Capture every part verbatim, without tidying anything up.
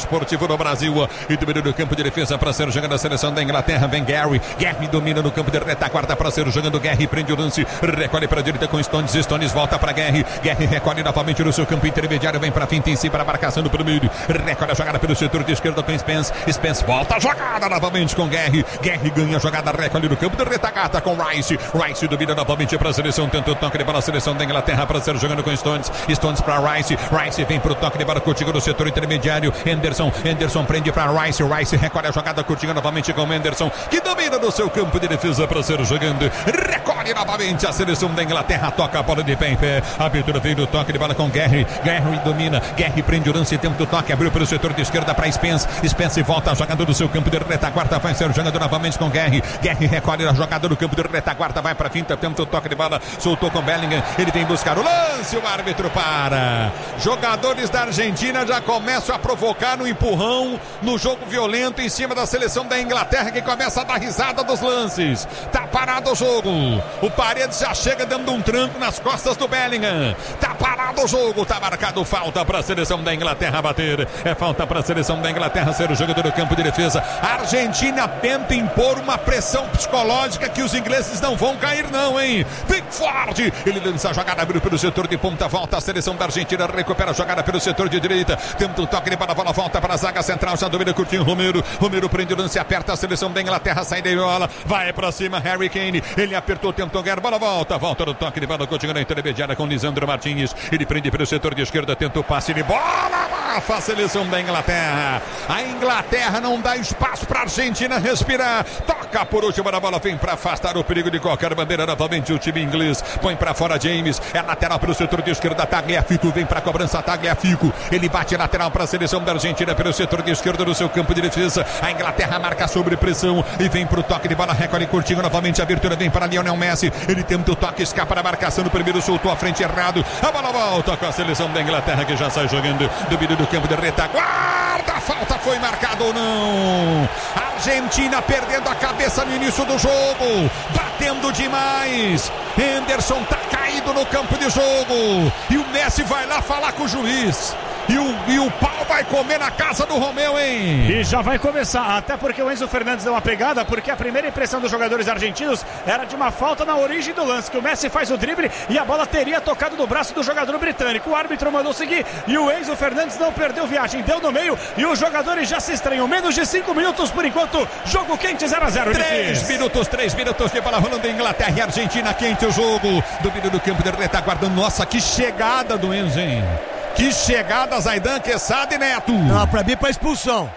esportivo no Brasil. E domina no campo de defesa para ser jogando a seleção da Inglaterra. Vem Gary. Gary domina no campo de retaguarda para ser jogando Gary. Prende o lance. Recolhe para a direita com Stones. Stones volta para Gary. Gary recolhe novamente no seu campo intermediário. Vem para finta em si para a marcação do primeiro. Recolhe a jogada pelo setor de esquerda com Spence. Spence volta a jogada novamente com Gary. Gary ganha a jogada. Recolhe no campo de retaguarda com Rice. Rice domina novamente para a seleção. Tenta o toque de bola. A seleção da Inglaterra para ser jogando com Stones. Stones para Rice. Rice vem para o toque de bola curtindo no setor intermediário. Henderson. Henderson prende para Rice. Rice recolhe a jogada curtindo novamente com Henderson, que domina no seu campo de defesa para ser jogando. Recolhe novamente a seleção da Inglaterra. Toca a bola de pé em pé. A abertura veio do toque de bola com Gary. Gary domina. Gary prende o lance. Tempo do toque. Abriu pelo setor de esquerda para Spence. Spence volta a jogada do seu campo de retaguarda. Vai ser jogando novamente com Gary. Gary recolhe a jogada do campo de retaguarda. Vai para finta. Tempo do toque de bola. Soltou com Bellingham. Ele vem buscar o lance. O árbitro para. Jogadores da Argentina já começam a provocar no empurrão, no jogo violento em cima da seleção da Inglaterra, que começa a dar risada dos lances. Tá parado o jogo. O Paredes já chega dando um tranco nas costas do Bellingham. Tá parado o jogo. Tá marcado falta para a seleção da Inglaterra bater. É falta para a seleção da Inglaterra ser o jogador do campo de defesa. A Argentina tenta impor uma pressão psicológica que os ingleses não vão cair não, hein? Pickford, ele lança a jogada, abriu pelo setor de ponta, volta a seleção da Argentina, recupera a jogada pelo setor de direita, tenta o toque de bola, bola volta para a zaga central, já domina curtinho Romero, Romero prende o lance, aperta a seleção da Inglaterra, sai da bola, vai para cima Harry Kane, ele apertou, tentou ganhar, bola volta, volta no toque de bola, continua na intermediária com Lisandro Martínez, ele prende pelo setor de esquerda, tenta o passe de bola, abafa a seleção da Inglaterra, a Inglaterra não dá espaço para a Argentina respirar, toca por último na bola, vem para afastar o perigo de qualquer bandeira, novamente o time inglês, põe para fora James, é lateral pelo setor de esquerda, Tagliafico, vem para a cobrança, Tagliafico, ele bate lateral para a seleção da Argentina pelo setor de esquerda do seu campo de defesa, a Inglaterra marca sobre pressão e vem para o toque de bola, recolhe curtinho, novamente a abertura vem para Lionel Messi, ele tenta o toque, escapa da marcação no primeiro, soltou a frente errado, a bola volta com a seleção da Inglaterra que já sai jogando, domínio do campo de retaguarda, a falta foi marcada ou não? A Argentina perdendo a cabeça no início do jogo, batendo demais, Henderson tá caído no campo de jogo e o Messi vai lá falar com o juiz. E o, e o pau vai comer na casa do Romeu, hein? E já vai começar, até porque o Enzo Fernandes deu uma pegada, porque a primeira impressão dos jogadores argentinos era de uma falta na origem do lance, que o Messi faz o drible e a bola teria tocado no braço do jogador britânico. O árbitro mandou seguir e o Enzo Fernandes não perdeu viagem, deu no meio e os jogadores já se estranham. Menos de cinco minutos por enquanto, jogo quente zero a zero. três minutos, três minutos de bola rolando, Inglaterra e Argentina, quente o jogo. Domínio do campo de retaguarda, nossa, que chegada do Enzo, hein? Que chegada, Zaidan, Quesada e Neto. Não, pra mim é pra expulsão.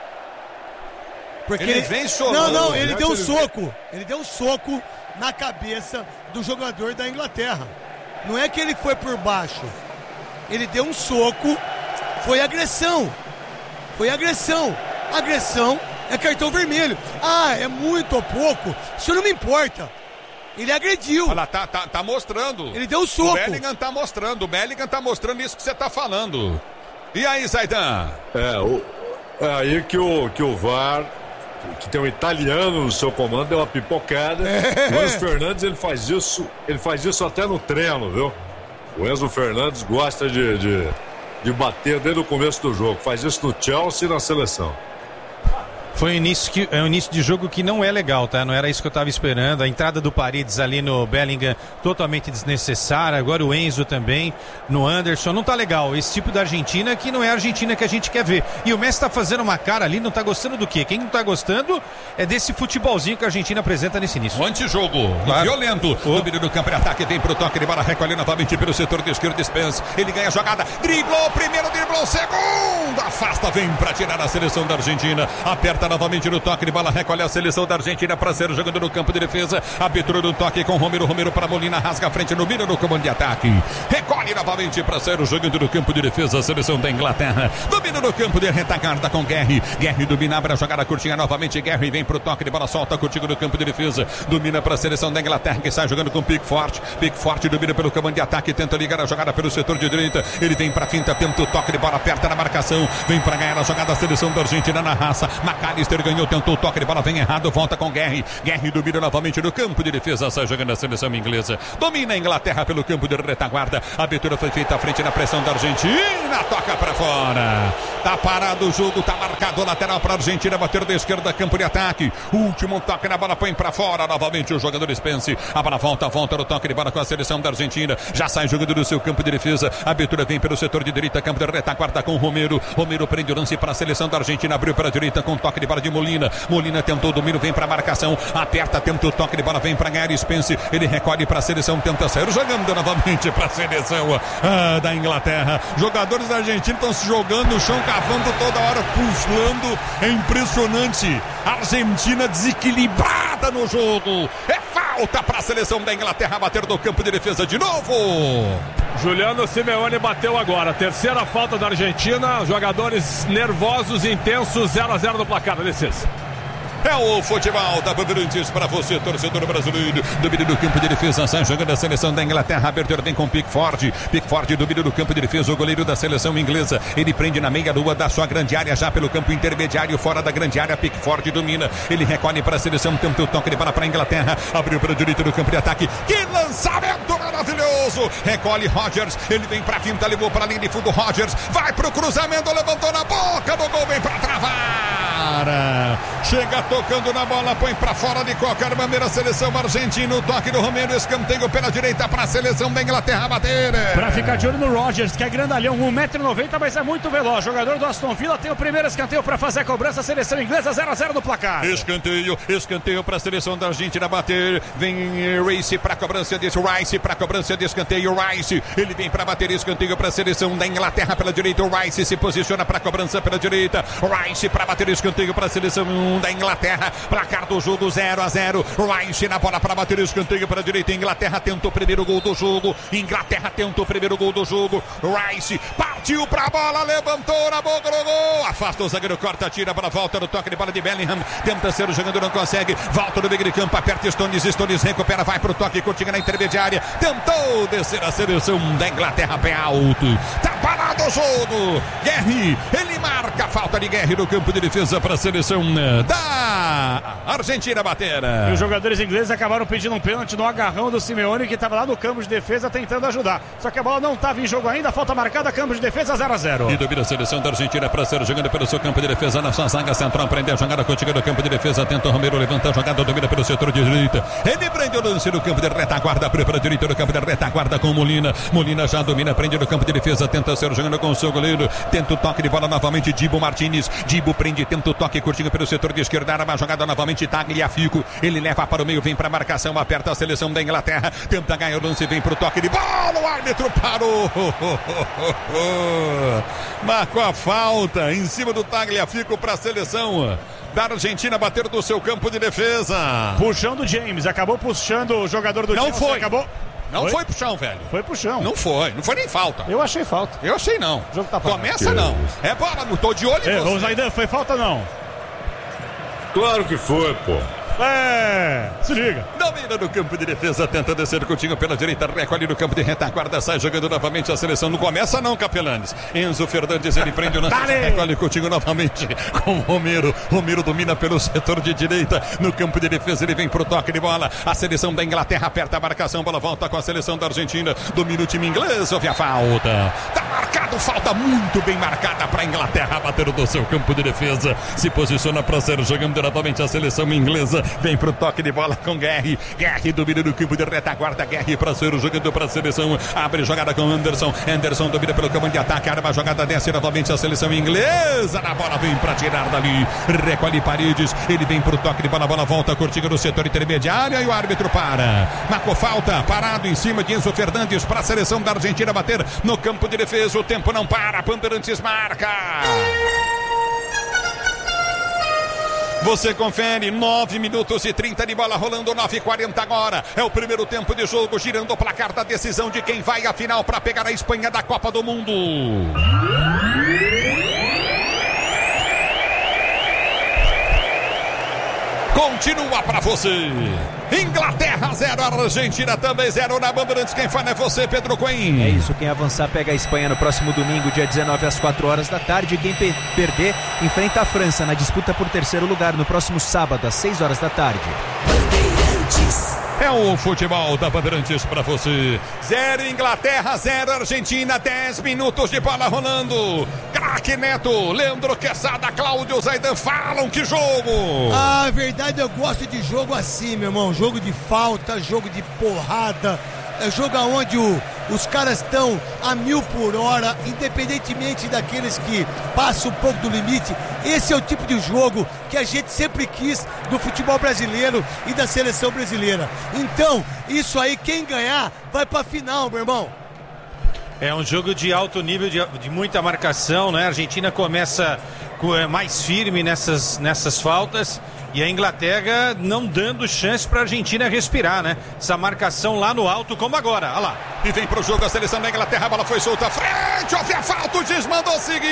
Porque ele, ele vem chorando. Não, não, ele deu um soco. Ele deu um soco na cabeça do jogador da Inglaterra. Não é que ele foi por baixo. Ele deu um soco. Foi agressão. Foi agressão. Agressão é cartão vermelho. Ah, é muito ou pouco. Isso não me importa. Ele agrediu. Olha lá, tá, tá, tá mostrando. Ele deu um soco. O Bellingham tá mostrando. O Bellingham tá mostrando isso que você tá falando. E aí, Zaidan? É, o, é aí que o, que o V A R, que tem um italiano no seu comando, deu uma pipocada. É. O Enzo Fernandes, ele faz isso, ele faz isso até no treino, viu? O Enzo Fernandes gosta de, de, de bater desde o começo do jogo. Faz isso no Chelsea e na seleção. Foi um início, que, é um início de jogo que não é legal, tá? Não era isso que eu estava esperando. A entrada do Paredes ali no Bellingham totalmente desnecessária. Agora o Enzo também, no Anderson. Não tá legal. Esse tipo da Argentina que não é a Argentina que a gente quer ver. E o Messi tá fazendo uma cara ali, não tá gostando do quê? Quem não tá gostando é desse futebolzinho que a Argentina apresenta nesse início. Um antijogo, claro. Violento. O domínio do campo de ataque vem pro toque de bola, recolhe novamente pelo setor de esquerda, Spence. Ele ganha a jogada, driblou, primeiro driblou, segundo, afasta, vem pra tirar a seleção da Argentina. Aperta novamente no toque de bola, recolhe a seleção da Argentina para ser jogando no campo de defesa, abertura do toque com Romero, Romero para Molina, rasga a frente no mira no comando de ataque, recolhe novamente para ser jogando no campo de defesa a seleção da Inglaterra, domina no campo de retaguarda com Gary, Gary domina, abre a jogada curtinha novamente, Gary vem pro toque de bola, solta curtinho no campo de defesa, domina para a seleção da Inglaterra que sai jogando com Pickford, Pickford domina pelo comando de ataque, tenta ligar a jogada pelo setor de direita, ele vem para finta, tenta o toque de bola, aperta na marcação, vem para ganhar a jogada a seleção da Argentina na raça, Macaio McAllister ganhou, tentou o toque de bola, vem errado, volta com Guerri. Guerri domina novamente no campo de defesa, sai jogando a seleção inglesa. Domina a Inglaterra pelo campo de retaguarda. A abertura foi feita à frente na pressão da Argentina. Toca para fora. Tá parado o jogo, tá marcado o lateral para a Argentina. Bater da esquerda, campo de ataque. Último toque na bola, põe para fora. Novamente o jogador Spence. A bola volta, volta no toque de bola com a seleção da Argentina. Já sai jogando do seu campo de defesa. A abertura vem pelo setor de direita, campo de retaguarda com o Romero. Romero prende o lance para a seleção da Argentina. Abriu para a direita com toque de bola de Molina. Molina tentou o domínio, vem para a marcação. Aperta, tenta o toque de bola, vem para ganhar Spence. Ele recolhe para a seleção, tenta sair jogando novamente para a seleção ah, da Inglaterra. Jogadores da Argentina estão se jogando no chão, cavando toda hora, pulsando. É impressionante. Argentina desequilibrada no jogo. É falta para a seleção da Inglaterra bater no campo de defesa de novo. Juliano Simeone bateu agora. Terceira falta da Argentina. Jogadores nervosos, intensos. zero a zero no placar. Licença. É o futebol da Bandeirantes para você, torcedor brasileiro. Domínio do campo de defesa, sai jogando a seleção da Inglaterra. Abertura vem com Pickford. Pickford domínio do campo de defesa, o goleiro da seleção inglesa. Ele prende na meia-lua da sua grande área, já pelo campo intermediário, fora da grande área. Pickford domina. Ele recolhe para a seleção, tenta o toque de bola para a Inglaterra. Abriu para a direita do campo de ataque. Que lançamento maravilhoso! Recolhe Rodgers. Ele vem para a finta, levou para a linha de fundo. Rodgers vai para o cruzamento, levantou na boca do gol, vem para travar. Chega tocando na bola, põe para fora de qualquer maneira a seleção argentina. O toque do Romero, escanteio pela direita para a seleção da Inglaterra bater. Para ficar de olho no Rodgers, que é grandalhão, um metro e noventa, mas é muito veloz. Jogador do Aston Villa tem o primeiro escanteio para fazer a cobrança. A seleção inglesa zero a zero no placar. Escanteio, escanteio para a seleção da Argentina bater. Vem Rice para a cobrança desse, Rice para a cobrança de escanteio. Rice, ele vem para bater escanteio para a seleção da Inglaterra pela direita. O Rice se posiciona para a cobrança pela direita. Rice para bater escanteio para a seleção da Inglaterra. Placar do jogo zero a zero. Rice na bola para bater escanteio para a direita. Inglaterra tentou o primeiro gol do jogo. Inglaterra tentou o primeiro gol do jogo. Rice partiu para a bola, levantou na boca do gol. Afasta o zagueiro, corta, tira para a volta do toque de bola de Bellingham. Tenta ser o jogador, não consegue. Volta no meio de campo, aperta Stones. Stones recupera, vai para o toque, curtinha na intermediária. Tentou descer a seleção da Inglaterra, pé alto. Tá parado o jogo. Guerri, ele marca a falta de Guerri no campo de defesa para a seleção da Argentina bater. E os jogadores ingleses acabaram pedindo um pênalti no agarrão do Simeone, que estava lá no campo de defesa tentando ajudar. Só que a bola não estava em jogo ainda, falta marcada, campo de defesa zero a zero. E domina a seleção da Argentina para ser jogando pelo seu campo de defesa na sua zaga central, prende a jogada contigo no campo de defesa, tenta o Romero, levanta a jogada, domina pelo setor de direita. Ele prende o lance no campo de retaguarda, abre para a direita do campo de retaguarda com Molina. Molina já domina, prende no campo de defesa, tenta ser jogando com o seu goleiro, tenta o toque de bola novamente, Dibu Martinez. Dibu prende, tenta o toque curtinho pelo setor de esquerda, uma jogada novamente, Tagliafico. Ele leva para o meio, vem para a marcação, aperta a seleção da Inglaterra, tenta ganhar o lance, vem para o toque de bola, o árbitro parou. Marcou a falta em cima do Tagliafico para a seleção da Argentina bater do seu campo de defesa. Puxando o James, acabou puxando o jogador do Não Chelsea, foi. acabou. Não foi? foi pro chão, velho. Foi pro chão. Não foi, não foi nem falta. Eu achei falta. Eu achei não. O jogo tá parado. Começa não. É bola, não tô de olho em É, você. ô Zaidan, foi falta ou não? Claro que foi, pô. É, se liga. Domina no campo de defesa, tenta descer curtinho pela direita, recolhe no campo de retaguarda, sai jogando novamente a seleção. Não começa não, Capelanes. Enzo Fernandes, ele prende o lance, recolhe curtinho novamente com o Romero. Romero domina pelo setor de direita, no campo de defesa, ele vem pro toque de bola. A seleção da Inglaterra aperta a marcação, bola volta com a seleção da Argentina. Domina o time inglês, houve a falta. Tá marcado, falta muito bem marcada para a Inglaterra, batendo do seu campo de defesa. Se posiciona para ser jogando novamente a seleção inglesa. Vem pro toque de bola com Guerri. Guerri domina no campo de retaguarda. Guerri para ser jogando para a seleção. Abre jogada com Anderson. Anderson domina pelo campo de ataque. Arma a jogada, desce novamente a seleção inglesa. Na bola vem para tirar dali. Recolhe Paredes. Ele vem pro toque de bola. A bola volta curtinha no setor intermediário. E o árbitro para. Marcou falta. Parado em cima de Enzo Fernandes para a seleção da Argentina bater no campo de defesa. O tempo não para. Bandeirantes marca. Você confere, nove minutos e trinta de bola rolando, nove e quarenta agora. É o primeiro tempo de jogo, girando o placar da decisão de quem vai à final para pegar a Espanha da Copa do Mundo. continua pra você. Inglaterra zero, Argentina também zero na Bandeirantes. Quem fala é você, Pedro Coen. É isso, quem avançar pega a Espanha no próximo domingo, dia dezenove às quatro horas da tarde. Quem pe- perder enfrenta a França na disputa por terceiro lugar no próximo sábado às seis horas da tarde. É o futebol da Bandeirantes pra você. Zero Inglaterra, zero Argentina. Dez minutos de bola rolando. Craque Neto, Leandro Quesada, Cláudio Zaidan falam que jogo. A verdade, eu gosto de jogo assim, meu irmão. Jogo de falta, jogo de porrada. É jogo onde o, os caras estão a mil por hora, independentemente daqueles que passam um pouco do limite. Esse é o tipo de jogo que a gente sempre quis do futebol brasileiro e da seleção brasileira. Então, isso aí, quem ganhar, vai pra final, meu irmão. É um jogo de alto nível, de, de muita marcação, né? A Argentina começa com, é, mais firme nessas, nessas faltas. E a Inglaterra não dando chance para a Argentina respirar, né? Essa marcação lá no alto, como agora, olha lá. E vem pro jogo a seleção da Inglaterra, a bola foi solta à frente, houve a falta, o juiz mandou seguir.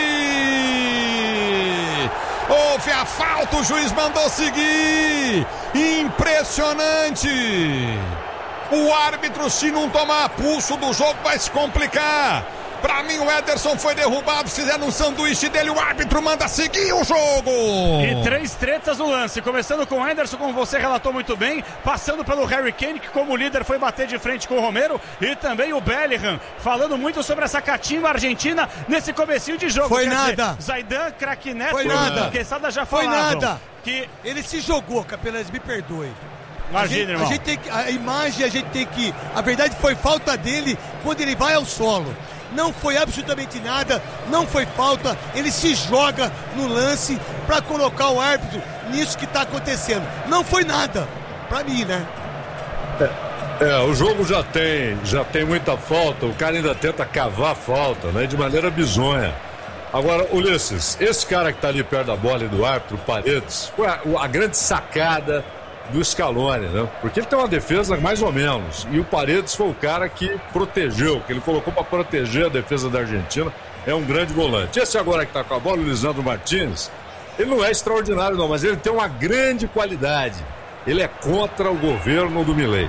Houve a falta, o juiz mandou seguir. Impressionante. O árbitro, se não tomar pulso do jogo, vai se complicar. Pra mim, o Ederson foi derrubado, fizeram um sanduíche dele, o árbitro manda seguir o jogo. E três tretas no lance, começando com o Ederson, como você relatou muito bem, passando pelo Harry Kane, que como líder foi bater de frente com o Romero, e também o Bellingham, falando muito sobre essa catimba argentina nesse comecinho de jogo. Foi Quer nada. Dizer, Zaidan, craque Neto, Foi nada. Quesada já Foi falavam nada. que... Ele se jogou, Capelães, me perdoe. Imagina, a gente, irmão. a gente tem que, a imagem a gente tem que, a verdade foi falta dele quando ele vai ao solo. Não foi absolutamente nada, não foi falta, ele se joga no lance para colocar o árbitro nisso que está acontecendo. Não foi nada, para mim, né? É, é, o jogo já tem, já tem muita falta, o cara ainda tenta cavar a falta, né? De maneira bizonha. Agora, Ulisses, esse cara que tá ali perto da bola e do árbitro, Paredes, foi a, a grande sacada do Scaloni, né? Porque ele tem uma defesa mais ou menos, e o Paredes foi o cara que protegeu, que ele colocou para proteger a defesa da Argentina, é um grande volante. Esse agora que tá com a bola, o Lisandro Martins, ele não é extraordinário não, mas ele tem uma grande qualidade, ele é contra o governo do Milei.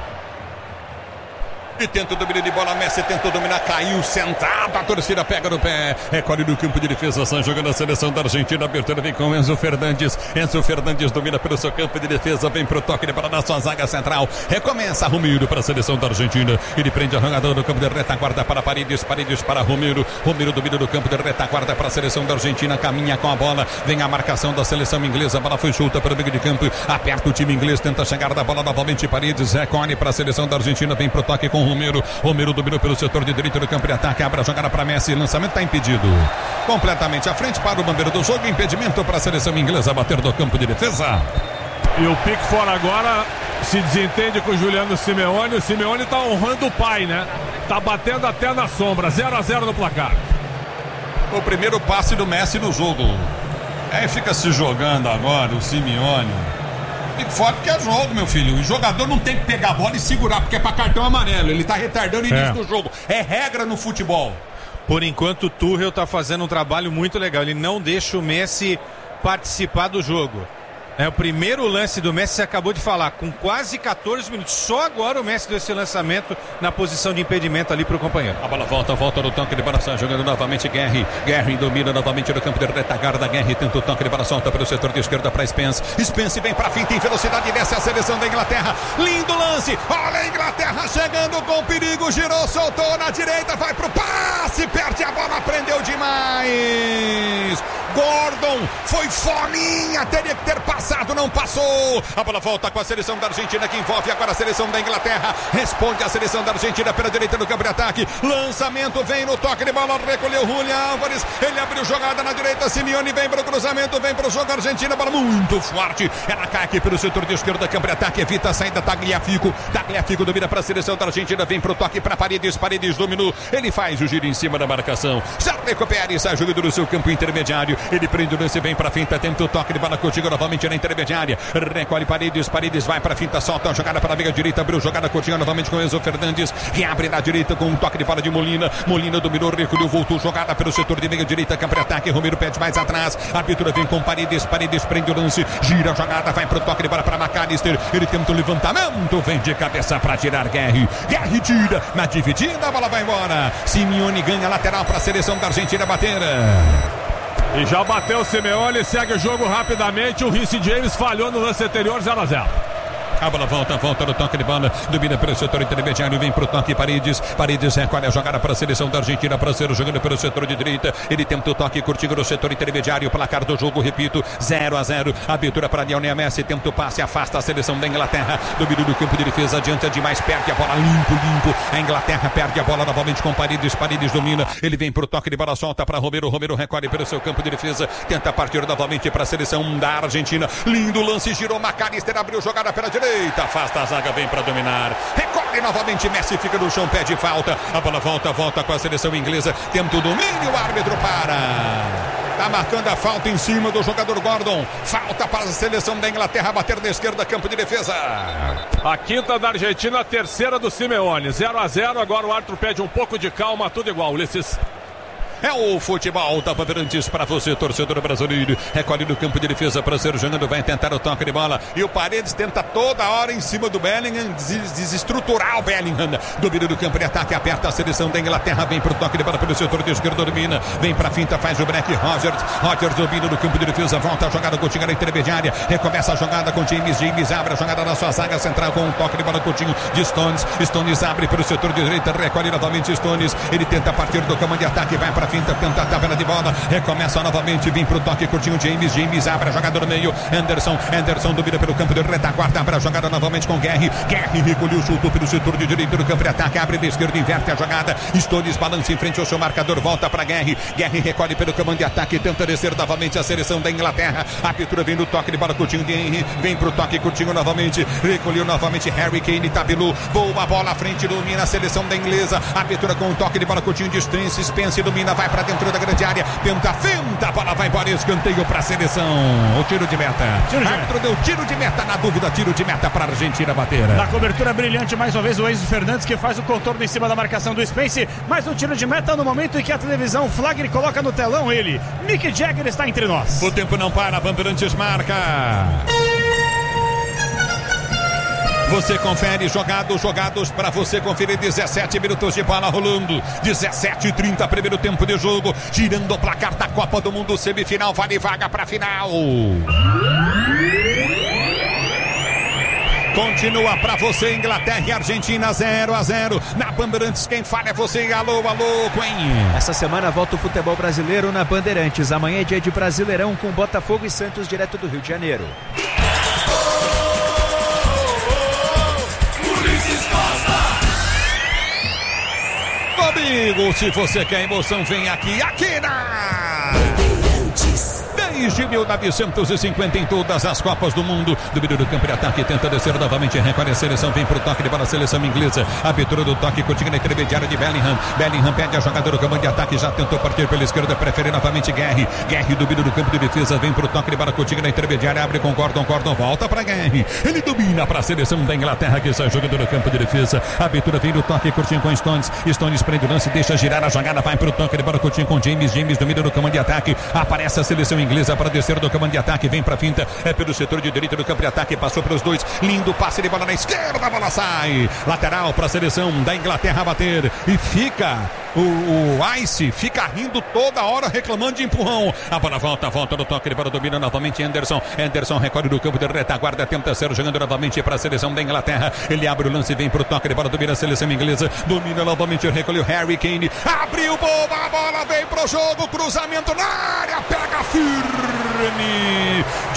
E tenta o domínio de bola, Messi tentou dominar, caiu sentado, a torcida pega no pé, recolhe no campo de defesa, San jogando a seleção da Argentina, a abertura vem com Enzo Fernandes, Enzo Fernandes domina pelo seu campo de defesa, vem pro toque de bola na sua zaga central, recomeça Romero para a seleção da Argentina, ele prende a jogadora no campo de retaguarda para Paredes, Paredes para Romero, Romero domina no campo de retaguarda para a seleção da Argentina, caminha com a bola, vem a marcação da seleção inglesa, a bola foi solta para o meio de campo, aperta o time inglês, tenta chegar da bola novamente, Paredes, recolhe para a seleção da Argentina, vem pro toque com Romero, Romero dominou pelo setor de direito do campo de ataque, abre a jogada para Messi, lançamento está impedido, completamente à frente para o bandeiro do jogo, impedimento para a seleção inglesa bater do campo de defesa. E o Pickford agora se desentende com o Juliano Simeone, o Simeone está honrando o pai, né? Tá batendo até na sombra, zero a zero no placar. O primeiro passe do Messi no jogo, aí fica se jogando agora o Simeone. Forte que é jogo, meu filho. O jogador não tem que pegar a bola e segurar, porque é pra cartão amarelo. Ele tá retardando o início é. do jogo. É regra no futebol. Por enquanto, o Tuchel tá fazendo um trabalho muito legal. Ele não deixa o Messi participar do jogo. É, o primeiro lance do Messi, você acabou de falar, com quase quatorze minutos. Só agora o Messi deu esse lançamento na posição de impedimento ali pro companheiro. A bola volta, volta no toque de bola, jogando novamente Guerri. Guerri domina novamente no campo de retaguarda. Guerri tenta o toque de bola, solta pelo setor de esquerda para Spence. Spence vem pra fim, tem velocidade, desce a seleção da Inglaterra. Lindo lance, olha a Inglaterra chegando com perigo, girou, soltou na direita, vai pro passe, perde a bola, prendeu demais. Gordon foi fominha, teria que ter passado, não passou. A bola volta com a seleção da Argentina, que envolve agora a seleção da Inglaterra. Responde a seleção da Argentina pela direita do campo de ataque. Lançamento, vem no toque de bola, recolheu Julián Álvares. Ele abriu jogada na direita, Simeone vem para o cruzamento, vem para o jogo Argentina, bola muito forte. Ela cai aqui pelo setor de esquerda, campo de ataque, evita a saída, Tagliafico. Tagliafico domina para a seleção da Argentina, vem para o toque para Paredes, Paredes dominou. Ele faz o giro em cima da marcação. Já recupera e sai jogando no seu campo intermediário. ele prende o lance, vem pra finta, tenta o toque de bola Coutinho novamente na intermediária, recolhe Paredes, Paredes vai pra finta, solta a jogada para a meia direita, abriu jogada Coutinho novamente com Enzo Fernandes, reabre na direita com um toque de bola de Molina, Molina dominou, recolheu, voltou, jogada pelo setor de meia direita, campo de ataque, Romero pede mais atrás, a abertura vem com Paredes, Paredes prende o lance, gira a jogada, vai pro toque de bola para McAllister, ele tenta o levantamento, vem de cabeça para tirar Guerri, Guerri tira, na dividida a bola vai embora, Simeone ganha lateral para a seleção da Argentina bater. E já bateu o Simeone, segue o jogo rapidamente, o Reece James falhou no lance anterior, zero a zero. A bola volta, volta no toque de bola, domina pelo setor intermediário, vem pro toque Paredes, Paredes recolhe a jogada para a seleção da Argentina, Pranceiro jogando pelo setor de direita, ele tenta o toque curtindo no setor intermediário, placar do jogo, repito, zero a zero, abertura para Lionel Messi, tenta o passe, afasta a seleção da Inglaterra, domínio do campo de defesa, adianta demais, perde a bola, limpo, limpo, a Inglaterra perde a bola novamente com Paredes, Paredes domina, ele vem pro toque de bola, solta para Romero, Romero recolhe pelo seu campo de defesa, tenta partir novamente para a seleção da Argentina, lindo lance, girou McAllister, abriu jogada pela direita, afasta a zaga, vem para dominar, recolhe novamente, Messi fica no chão, pede falta, a bola volta, volta com a seleção inglesa, tenta o domínio, o árbitro para, tá marcando a falta em cima do jogador Gordon, falta para a seleção da Inglaterra, bater na esquerda, campo de defesa. A quinta da Argentina, a terceira do Simeone, zero a zero, agora o árbitro pede um pouco de calma, tudo igual, Ulisses. É o futebol da Bandeirantes para você, torcedor brasileiro. Recolhe no campo de defesa para ser jogando, vai tentar o toque de bola. E o Paredes tenta toda hora em cima do Bellingham, des desestruturar o Bellingham. Domínio do campo de ataque, aperta a seleção da Inglaterra, vem para o toque de bola pelo setor de esquerda, domina, vem para a finta, faz o break, Rogers, Rogers domina no campo de defesa, volta a jogada, Coutinho na intermediária, recomeça a jogada com James, James abre a jogada na sua zaga central com um toque de bola, Coutinho de Stones, Stones abre pelo setor de direita, recolhe novamente Stones, ele tenta partir do campo de ataque, vai para finta, tenta a tabela de bola, recomeça novamente, vem pro toque, curtinho, James, James abre a jogada no meio, Anderson, Anderson domina pelo campo de retaguarda, abre a jogada novamente com Guerri, Guerri recolheu, chutou pelo setor de direito do campo de ataque, abre de esquerda, inverte a jogada, Stones balança em frente ao seu marcador, volta para Guerri, Guerri recolhe pelo comando de ataque, tenta descer novamente a seleção da Inglaterra, a abertura vem no toque de bola, curtinho de Henry, vem pro toque, curtinho novamente, recolheu novamente Harry Kane, tabelou, boa bola à frente, domina a seleção da inglesa, abertura com o toque de bola, curtinho de Spence, Spence domina, vai para dentro da grande área, tenta, fenta, a bola vai embora, escanteio para a seleção, o tiro de meta, tiro de árbitro meta. Deu tiro de meta, na dúvida, tiro de meta para a Argentina bater. Na cobertura brilhante, mais uma vez o Enzo Fernandes que faz o contorno em cima da marcação do Spence, mais um tiro de meta no momento em que a televisão flagra e coloca no telão ele, Mick Jagger está entre nós. O tempo não para, Bandeirantes marca. Você confere jogados, jogados para você conferir, dezessete minutos de bola rolando, dezessete e trinta, primeiro tempo de jogo, tirando o placar da Copa do Mundo, semifinal, vale vaga para a final. Continua para você, Inglaterra e Argentina, zero a zero. Na Bandeirantes, quem fala é você. Alô, alô, Queen. Essa semana volta o futebol brasileiro na Bandeirantes. Amanhã é dia de Brasileirão com Botafogo e Santos, direto do Rio de Janeiro. Amigo, se você quer emoção, vem aqui, aqui na... Desde mil novecentos e cinquenta em todas as Copas do Mundo, domínio do campo de ataque, tenta descer novamente, recolhe a seleção, vem pro toque de bola, a seleção inglesa, abertura do toque, continua na intermediária de Bellingham, Bellingham pede a jogada do comando de ataque, já tentou partir pela esquerda, prefere novamente Guerri, Guerri domina do campo de defesa, vem pro toque de bola, continua na intermediária, abre com Gordon, Gordon volta para Guerri, ele domina para a seleção da Inglaterra que sai jogando no campo de defesa, abertura vem no toque, curtinho com Stones, Stones prende o lance, deixa girar a jogada, vai pro toque de bola, curtinho com James, James domina do comando de ataque, aparece a seleção inglesa para descer do comando de ataque, vem pra finta, é pelo setor de direita do campo de ataque, passou pelos dois, lindo passe de bola na esquerda, a bola sai, lateral para a seleção da Inglaterra bater, e fica o, o Ice, fica rindo toda hora, reclamando de empurrão, a bola volta, volta no toque de bola, domina novamente Anderson, Anderson recolhe do campo de retaguarda, tenta ser jogando novamente para a seleção da Inglaterra, ele abre o lance, vem pro toque de bola, domina a seleção inglesa, domina novamente, recolheu Harry Kane, abriu, boa, a bola vem pro jogo, cruzamento na área, pega firme,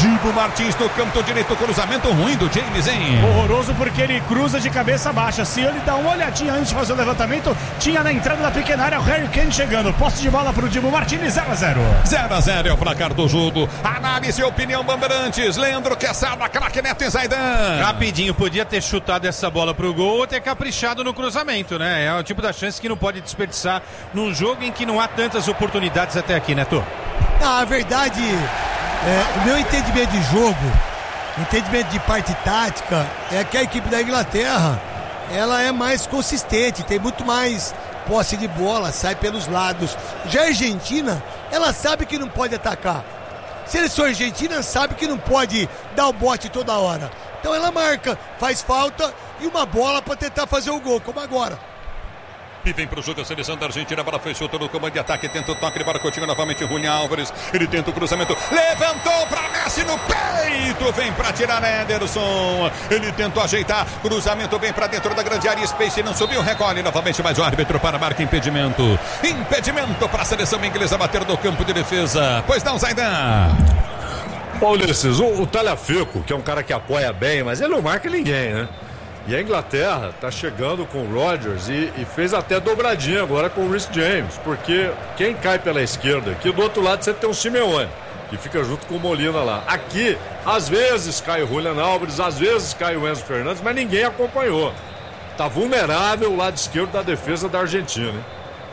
Dibu Martins no canto direito, cruzamento ruim do James, hein? Horroroso porque ele cruza de cabeça baixa. Se ele dá uma olhadinha antes de fazer o levantamento, tinha na entrada da pequena área o Harry Kane chegando. Posse de bola pro Dibu Martins, zero a zero. zero a zero é o placar do jogo. Análise e opinião, Bandeirantes. Leandro Queçada, craque Neto e Zaidan. Rapidinho, podia ter chutado essa bola pro gol ou ter caprichado no cruzamento, né? É o tipo da chance que não pode desperdiçar num jogo em que não há tantas oportunidades até aqui, Neto. Ah, a verdade, é, o meu entendimento de jogo, entendimento de parte tática, é que a equipe da Inglaterra, ela é mais consistente, tem muito mais posse de bola, sai pelos lados. Já a Argentina, ela sabe que não pode atacar. A seleção argentina sabe que não pode dar o bote toda hora. Então ela marca, faz falta e uma bola para tentar fazer o gol, como agora. E vem pro jogo a seleção da Argentina, a bola foi solta no comando de ataque, tenta o toque, para Coutinho novamente, Julián Álvares, ele tenta o cruzamento, levantou para Messi no peito, vem para tirar Ederson, ele tentou ajeitar, cruzamento vem para dentro da grande área, Space não subiu, recolhe novamente, mas o árbitro para marca impedimento, impedimento para a seleção inglesa bater no campo de defesa, pois não, Zaidan. Paulisses, o, o Tagliafico, que é um cara que apoia bem, mas ele não marca ninguém, né? E a Inglaterra está chegando com o Rodgers e, e fez até dobradinha agora com o Reece James, porque quem cai pela esquerda aqui, do outro lado você tem o Simeone, que fica junto com o Molina lá. Aqui, às vezes cai o Julián Álvares, às vezes cai o Enzo Fernandes, mas ninguém acompanhou. Tá vulnerável o lado esquerdo da defesa da Argentina, hein?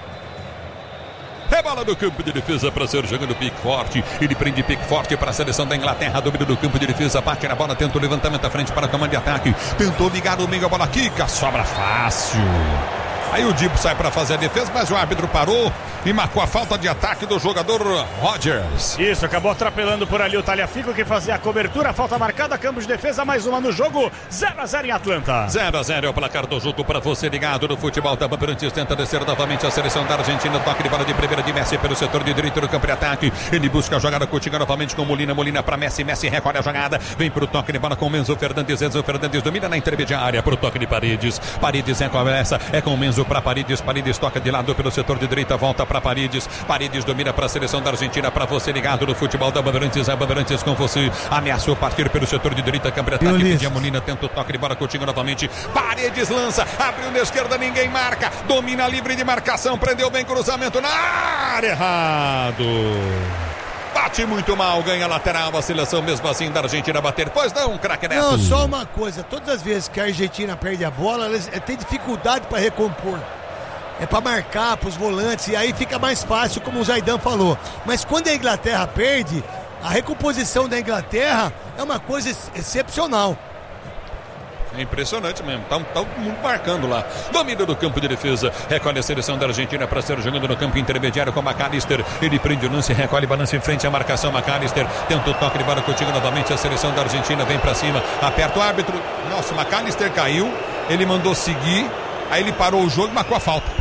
É bola do campo de defesa para ser jogando Pickford. Ele prende Pickford para a seleção da Inglaterra. Domínio do campo de defesa, bate na bola, tenta o levantamento à frente para o comando de ataque. Tentou ligar no meio, a bola quica, sobra fácil. Aí o Dibu sai para fazer a defesa, mas o árbitro parou e marcou a falta de ataque do jogador Rodgers. Isso, acabou atropelando por ali o Tagliafico que fazia a cobertura, falta marcada, campo de defesa, mais uma no jogo, zero a zero em Atlanta. zero a zero é o placar do jogo para você ligado no futebol da Bandeirantes, tenta descer novamente a seleção da Argentina, toque de bola de primeira de Messi pelo setor de direito do campo de ataque, ele busca a jogada, Coutinho novamente com Molina, Molina para Messi, Messi recolhe a jogada, vem pro toque de bola com o Enzo Fernandes, Enzo Fernandes domina na intermediária pro toque de Paredes, Paredes recomeça, é com o Enzo para Paredes, Paredes toca de lado pelo setor de direita, volta para Paredes, Paredes domina para a seleção da Argentina, para você ligado no futebol da Bandeirantes, a Bandeirantes com você, ameaçou partir pelo setor de direita, campo de ataque, pedia Molina, tenta o toque de bola, Coutinho novamente, Paredes lança, abriu na esquerda, ninguém marca, domina livre de marcação, prendeu bem cruzamento na área, errado. Bate muito mal, ganha lateral a seleção mesmo assim da Argentina bater, pois não, craque Neto. Não, só uma coisa, todas as vezes que a Argentina perde a bola, ela tem dificuldade para recompor. É para marcar para os volantes e aí fica mais fácil, como o Zaidan falou. Mas quando a Inglaterra perde, a recomposição da Inglaterra é uma coisa ex- excepcional. É impressionante mesmo, tá, tá todo mundo marcando lá. Domínio do campo de defesa, recolhe a seleção da Argentina para ser jogando no campo intermediário com McAllister. Ele prende o lance, recolhe, balança em frente à marcação. McAllister tenta o toque de bola, Coutinho novamente. A seleção da Argentina vem para cima, aperta o árbitro. Nossa, o McAllister caiu, ele mandou seguir, aí ele parou o jogo e marcou a falta.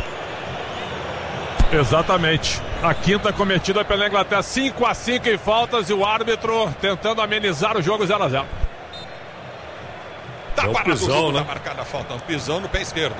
Exatamente. A quinta cometida pela Inglaterra, cinco a cinco em faltas e o árbitro tentando amenizar o jogo zero a zero. Tá é um parado pisão, o jogo, né? tá marcada a falta, um pisão no pé esquerdo.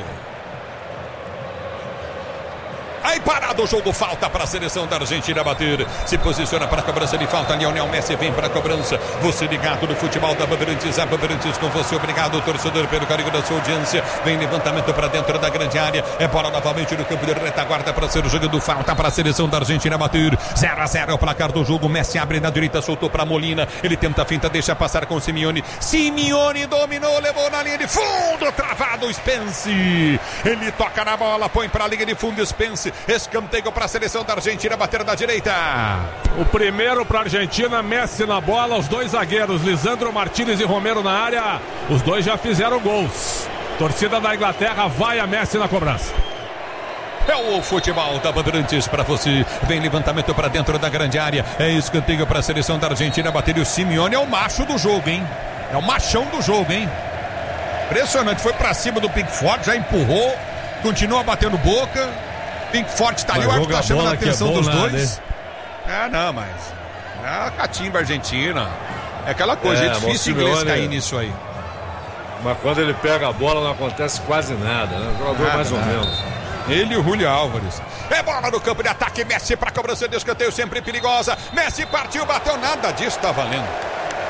Aí parado o jogo, falta para a seleção da Argentina bater. Se posiciona para a cobrança de falta. Lionel Messi vem para a cobrança. Você ligado no futebol da Bandeirantes, a Bandeirantes com você. Obrigado, torcedor, pelo carinho da sua audiência. Vem levantamento para dentro da grande área. É bola novamente no campo de retaguarda para ser jogando falta para a seleção da Argentina bater. zero a zero é o placar do jogo. Messi abre na direita, soltou para Molina. Ele tenta a finta, deixa passar com Simeone. Simeone dominou, levou na linha de fundo. Travado, Spence. Ele toca na bola, põe para a linha de fundo, Spence. Escanteio para a seleção da Argentina bater da direita. O primeiro para a Argentina, Messi na bola, os dois zagueiros, Lisandro Martínez e Romero na área. Os dois já fizeram gols. Torcida da Inglaterra vai a Messi na cobrança. É o futebol da Bandeirantes para você. Vem levantamento para dentro da grande área. É escanteio para a seleção da Argentina bater. E o Simeone é o macho do jogo, hein? É o machão do jogo, hein? Impressionante, foi para cima do Pickford, já empurrou, continua batendo boca. Pickford tá ali, o árbitro tá chamando a atenção é dos nada, dois. É, não, mas é a catimba argentina. É aquela coisa, é, é difícil o inglês cair nisso aí. Mas quando ele pega a bola não acontece quase nada, né? O jogador nada, mais ou nada. menos. Ele e o Julián Álvares. É bola no campo de ataque, Messi para cobrança de escanteio, sempre perigosa. Messi partiu, bateu, nada disso tá valendo.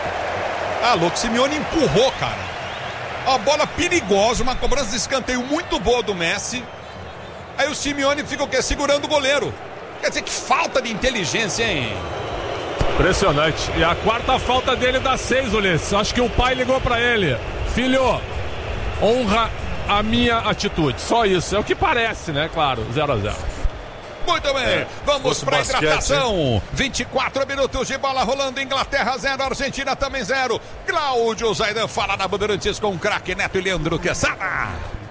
Ah, louco, Simeone empurrou, cara. Uma bola perigosa, uma cobrança de escanteio muito boa do Messi. Aí o Simeone fica o quê? Segurando o goleiro. Quer dizer, que falta de inteligência, hein? Impressionante. E a quarta falta dele dá seis, Ulisses. Acho que o pai ligou pra ele. Filho, honra a minha atitude. Só isso. É o que parece, né? Claro, zero a zero. Muito bem, é, vamos para a hidratação. Hein? vinte e quatro minutos de bola rolando. Inglaterra zero, Argentina também zero. Cláudio Zaidan fala na Bandeirantes com o craque Neto e Leandro Quesada.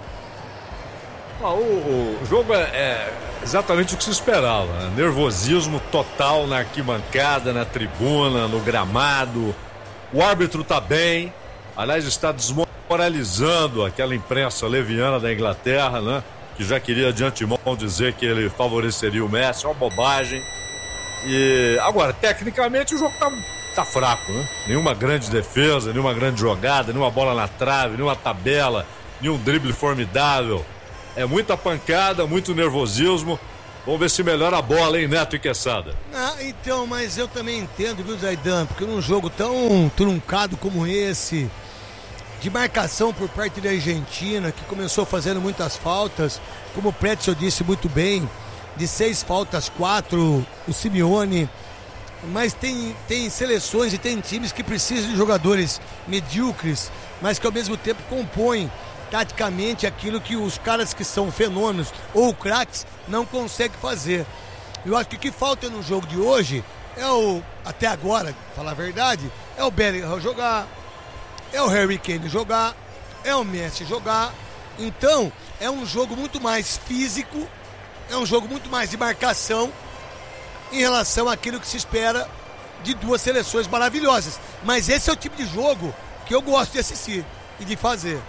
O, o jogo é, é exatamente o que se esperava, né? Nervosismo total na arquibancada, na tribuna, no gramado. O árbitro tá bem, aliás, está desmoralizando aquela imprensa leviana da Inglaterra, né? Que já queria de antemão dizer que ele favoreceria o Messi, é uma bobagem. E agora, tecnicamente, o jogo tá, tá fraco, né? Nenhuma grande defesa, nenhuma grande jogada, nenhuma bola na trave, nenhuma tabela, nenhum drible formidável. É muita pancada, muito nervosismo. Vamos ver se melhora a bola, hein, Neto e Quesada? Ah, então, mas eu também entendo, viu, Zaidan? Porque num jogo tão truncado como esse, de marcação por parte da Argentina, que começou fazendo muitas faltas, como o Pretzel disse muito bem, de seis faltas, quatro, o Simeone. Mas tem, tem seleções e tem times que precisam de jogadores medíocres, mas que ao mesmo tempo compõem taticamente aquilo que os caras que são fenômenos ou craques não conseguem fazer. Eu acho que o que falta no jogo de hoje é o, até agora, falar a verdade, é o Bellingham jogar, é o Harry Kane jogar, é o Messi jogar. Então é um jogo muito mais físico, é um jogo muito mais de marcação em relação àquilo que se espera de duas seleções maravilhosas. Mas esse é o tipo de jogo que eu gosto de assistir e de fazer.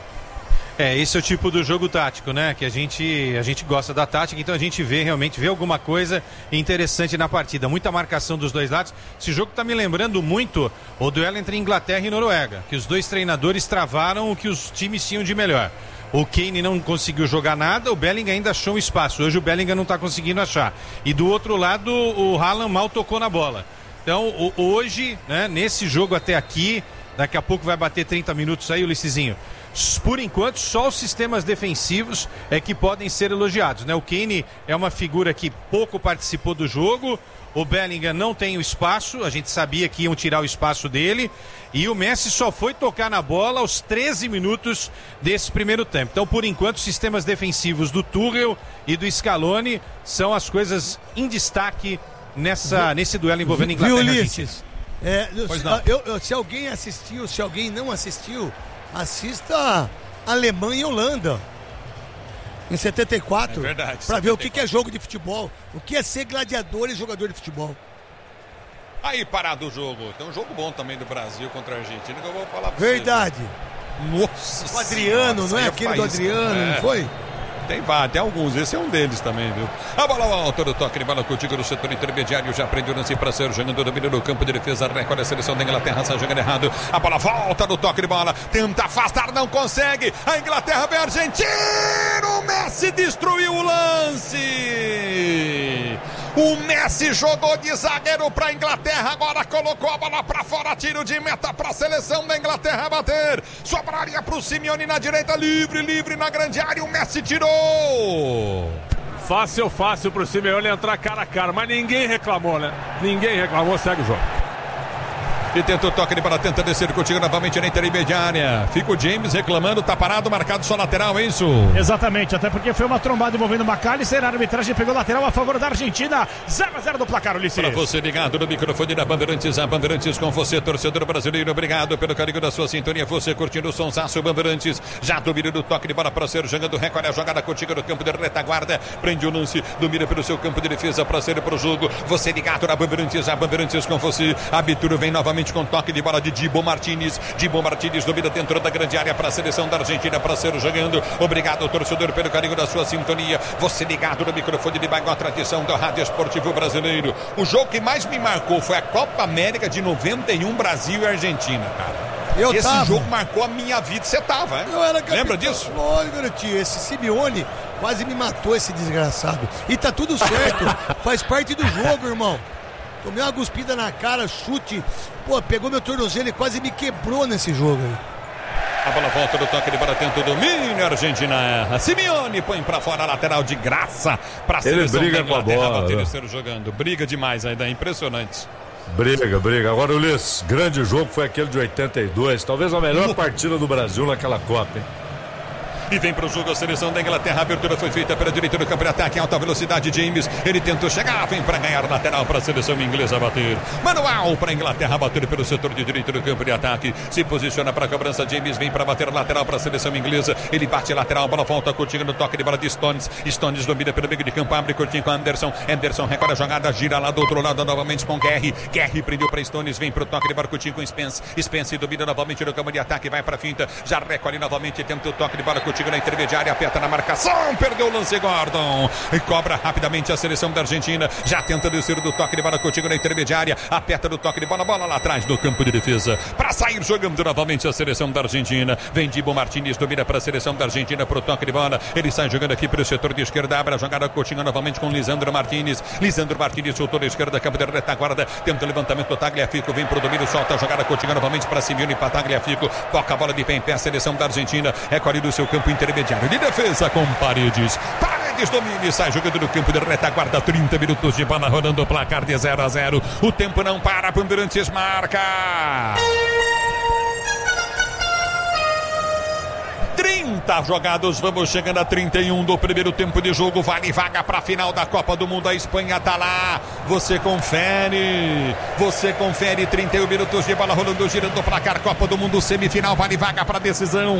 É, esse é o tipo do jogo tático, né? Que a gente, a gente gosta da tática, então a gente vê realmente, vê alguma coisa interessante na partida. Muita marcação dos dois lados. Esse jogo tá me lembrando muito o duelo entre Inglaterra e Noruega, que os dois treinadores travaram o que os times tinham de melhor. O Kane não conseguiu jogar nada, o Bellingham ainda achou um espaço. Hoje o Bellingham não tá conseguindo achar. E do outro lado, o Haaland mal tocou na bola. Então, o, hoje, né, nesse jogo até aqui, daqui a pouco vai bater trinta minutos aí, Ulissezinho. Por enquanto, só os sistemas defensivos é que podem ser elogiados, né? O Kane é uma figura que pouco participou do jogo, o Bellingham não tem o espaço, a gente sabia que iam tirar o espaço dele, e o Messi só foi tocar na bola aos treze minutos desse primeiro tempo. Então, por enquanto, os sistemas defensivos do Tuchel e do Scaloni são as coisas em destaque nessa, nesse duelo envolvendo Inglaterra e Argentina. É, eu, eu, se alguém assistiu, se alguém não assistiu, assista Alemanha e Holanda em setenta e quatro, é verdade, para ver o que, que é jogo de futebol, o que é ser gladiador e jogador de futebol. Aí, parado o jogo. Tem um jogo bom também do Brasil contra a Argentina que eu vou falar pra Verdade. Vocês. Nossa, o Adriano, não é aquele do Adriano, é. Não foi? Tem vários, tem alguns, esse é um deles também, viu? A bola alta do toque de bola contigo no setor intermediário, já prende o lance para ser jogando o domínio no campo de defesa, recolhe a seleção da Inglaterra, está jogando errado, a bola volta no toque de bola, tenta afastar, não consegue, a Inglaterra vem a Argentina, o Messi destruiu o lance! O Messi jogou de zagueiro para a Inglaterra, agora colocou a bola para fora, tiro de meta para a seleção da Inglaterra bater. Sobraria para o Simeone na direita, livre, livre na grande área, o Messi tirou. Fácil, fácil para o Simeone entrar cara a cara, mas ninguém reclamou, né? Ninguém reclamou, segue o jogo. E tenta o toque de bola, tenta descer contigo novamente na intermediária. Fica o James reclamando, tá parado, marcado só lateral, é isso? Exatamente, até porque foi uma trombada envolvendo o McAllister, a arbitragem pegou lateral a favor da Argentina, zero a zero do placar, Ulisses. Para você ligado no microfone da Bandeirantes, a Bandeirantes com você, torcedor brasileiro, obrigado pelo carinho da sua sintonia, você curtindo o sonsaço Bandeirantes, já domina do toque de bola para ser jogando, recolhe a jogada contigo no campo de retaguarda, prende o lance, domina pelo seu campo de defesa para ser pro jogo, você ligado na Bandeirantes, a Bandeirantes com você, a Bituro vem novamente com toque de bola de Dibo Martínez. Dibo Martínez domina dentro da grande área para a seleção da Argentina para ser jogando. Obrigado, torcedor, pelo carinho da sua sintonia. Você ligado no microfone de Baguá, tradição da Rádio Esportivo Brasileiro. O jogo que mais me marcou foi a Copa América de noventa e um, Brasil e Argentina, cara. Eu Esse tava. jogo marcou a minha vida. Você tava, hein? Eu era capitão. Lembra disso? Olha, garotinho, esse Simeone quase me matou, esse desgraçado. E tá tudo certo. Faz parte do jogo, irmão. Tomei uma guspida na cara, chute. Pô, pegou meu tornozelo e quase me quebrou nesse jogo aí. A bola volta do toque de bola, tenta o domínio, a Argentina erra. Simeone põe pra fora a lateral de graça pra seleção da Inglaterra bater o ser jogando. Briga demais ainda, é impressionante. Briga, briga. Agora, Ulisses, grande jogo foi aquele de oitenta e dois. Talvez a melhor uh. partida do Brasil naquela Copa, hein? E vem para o jogo a seleção da Inglaterra. A abertura foi feita pela direita do campo de ataque. Alta velocidade, James. Ele tentou chegar, vem para ganhar lateral para a seleção inglesa bater. Manual para a Inglaterra bater pelo setor de direita do campo de ataque. Se posiciona para a cobrança. James vem para bater lateral para a seleção inglesa. Ele bate lateral, bola volta, curtindo no toque de bola de Stones. Stones domina pelo meio de campo, abre curtinho com Anderson. Anderson recolhe a jogada, gira lá do outro lado novamente com Guerri. Guerri prendeu para Stones, vem para o toque de bola curtinho com Spence. Spence domina novamente no campo de ataque, vai para a finta. Já recolhe novamente, tenta o toque de bola curtinho na intermediária, aperta na marcação, perdeu o lance Gordon e cobra rapidamente a seleção da Argentina, já tenta descer do toque de bola contigo na intermediária, aperta do toque de bola, bola lá atrás do campo de defesa, para sair jogando novamente a seleção da Argentina. Vem Dibu Martinez, domina para a seleção da Argentina pro toque de bola, ele sai jogando aqui pelo setor de esquerda, abre a jogada Coutinho novamente com Lisandro Martinez, Lisandro Martinez soltou da esquerda, campo de retaguarda, tenta o levantamento do Tagliafico, vem pro domínio, solta a jogada Coutinho novamente para Simeone, para Tagliafico, toca a bola de pé em pé, a seleção da Argentina recolhe do seu campo intermediário de defesa com Paredes. Paredes domina e sai jogando no campo de retaguarda. trinta minutos de bola rodando o placar de zero a zero. O tempo não para, Bandeirantes marca. trinta jogados, vamos chegando a trinta e um do primeiro tempo de jogo. Vale vaga para a final da Copa do Mundo. A Espanha tá lá. Você confere. Você confere. trinta e um minutos de bola rolando, girando o placar. Copa do Mundo, semifinal. Vale vaga para decisão.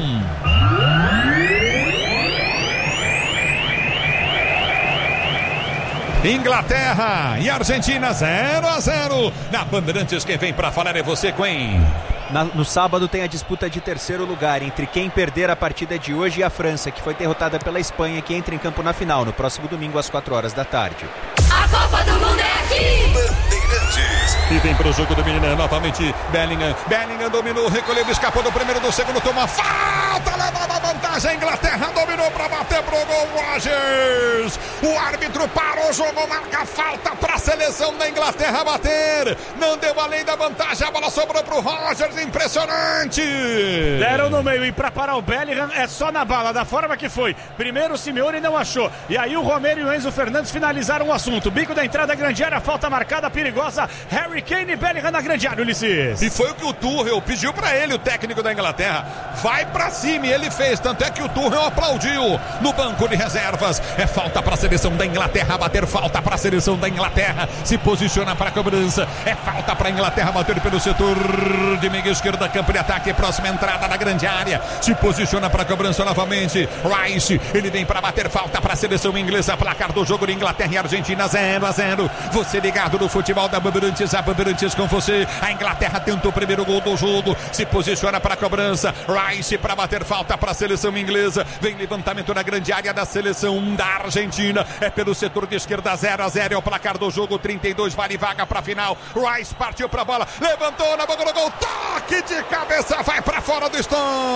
Inglaterra e Argentina zero a zero. Na Bandeirantes, quem vem para falar é você, Quen. Na, no sábado tem a disputa de terceiro lugar entre quem perder a partida de hoje e a França, que foi derrotada pela Espanha, que entra em campo na final no próximo domingo às quatro horas da tarde. A Copa do Mundo é aqui! Bandeirantes. E vem para o jogo do menino novamente Bellingham. Bellingham dominou, recolheu, escapou do primeiro, do segundo, toma falta, levava vantagem. A Inglaterra dominou para bater pro gol. Rogers. O árbitro parou o jogo, marca falta para a seleção da Inglaterra bater. Não deu além da vantagem, a bola sobrou pro Rogers. Impressionante. Deram no meio e para parar o Bellingham é só na bala, da forma que foi. Primeiro o Simeone não achou. E aí o Romero e o Enzo Fernandes finalizaram o assunto. Bico da entrada, grande área, falta marcada, perigosa. Harry Kane e Bellingham na grande área, Ulisses. E foi o que o Tuchel pediu para ele, o técnico da Inglaterra. Vai para cima, e ele fez. Tanto é que o Tuchel aplaudiu no banco de reservas. É falta para a seleção da Inglaterra bater, falta para a seleção da Inglaterra. Se posiciona para a cobrança. É falta para a Inglaterra bater pelo setor de meia esquerda, campo de ataque, próxima entrada na grande área. Se posiciona para a cobrança novamente. Rice, ele vem para bater, falta para a seleção inglesa. Placar do jogo de Inglaterra e Argentina zero a zero. Você ligado no futebol da Bandeirantes, a Bandeirantes com você. A Inglaterra tenta o primeiro gol do jogo, se posiciona para a cobrança. Rice para bater, falta para a seleção inglesa. Vem levantamento na grande área da seleção da Argentina. É pelo setor de esquerda, zero a zero. É o placar do jogo, trinta e dois, vale vaga para a final. Rice partiu para a bola, levantou na boca do gol, toque de cabeça, vai para fora do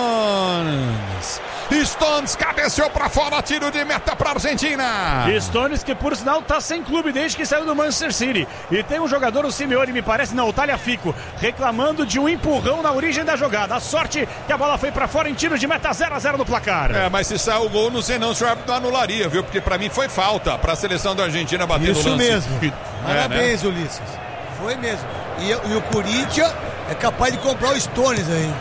Stones. Stones cabeceou para fora, tiro de meta para a Argentina. Stones, que por sinal tá sem clube desde que saiu do Manchester City. E tem um jogador, o Simeone, me parece, não, o Tagliafico, reclamando de um empurrão na origem da jogada. A sorte que a bola foi para fora em tiro de meta, zero a zero no placar. É, mas se saiu o gol, não sei não se o árbitro não anularia, viu? Porque para mim foi falta para a seleção da Argentina bater Isso no lance. Isso mesmo. É, parabéns, né? Ulisses. Foi mesmo. E, e o Corinthians é capaz de comprar o Stones aí.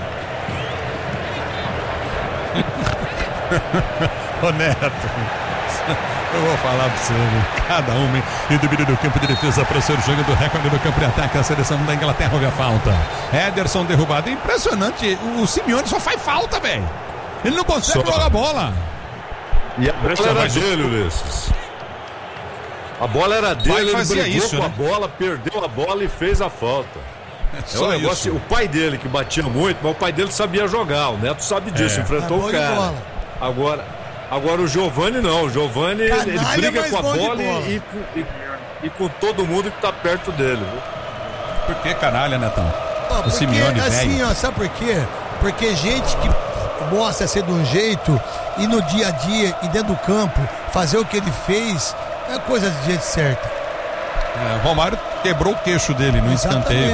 Ô Neto, eu vou falar pra você, cada um, hein? E domínio do campo de defesa para ser jogando recorde do campo de ataque. A seleção da Inglaterra houve a falta. Ederson derrubado. Impressionante, o Simeone só faz falta, velho. Ele não consegue só jogar a bola. E a bola era dele, Ulisses. A bola era dele, ele brigou isso, com né? a bola, perdeu a bola e fez a falta. É só um negócio, isso. O pai dele que batia muito, mas o pai dele sabia jogar. O Neto sabe disso, é. enfrentou o cara. Agora, agora o Giovani não. O Giovani ele, ele briga com a bola e, e, e, e com todo mundo que tá perto dele. Viu? Por que canalha, Netão? Oh, o porque, Simeone assim, velho. Ó, sabe por quê? Porque gente que mostra ser de um jeito e no dia a dia e dentro do campo fazer o que ele fez é coisa de gente certa. É, o Romário quebrou o queixo dele no escanteio.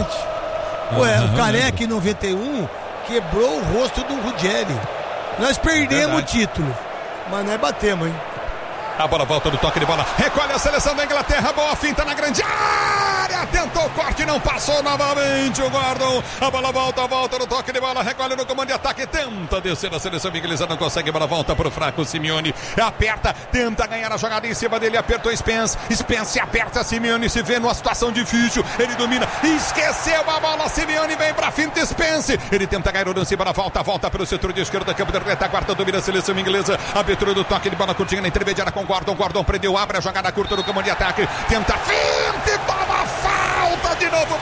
Ué, Uhum. o Careca em noventa e um quebrou o rosto do Ruggeri. Nós perdemos o título, mas nós batemos, hein? A bola volta do toque de bola. Recolhe a seleção da Inglaterra. Boa finta na grande área. Tentou o corte, não passou novamente o Gordon. A bola volta, volta no toque de bola. Recolhe no comando de ataque. Tenta descer a seleção inglesa. Não consegue. A bola volta para o fraco Simeone. Aperta, tenta ganhar a jogada em cima dele. Apertou Spence. Spence aperta. Simeone se vê numa situação difícil. Ele domina. Esqueceu a bola. Simeone vem para finta. Spence. Ele tenta ganhar o lance. Bola volta, volta para o setor de esquerda. Campo de retaguarda. Domina a seleção inglesa. Abertura do toque de bola. Curtinha na intermediária com Gordon, Gordon prendeu, abre a jogada curta no comando de ataque, tenta finta e toma falta de novo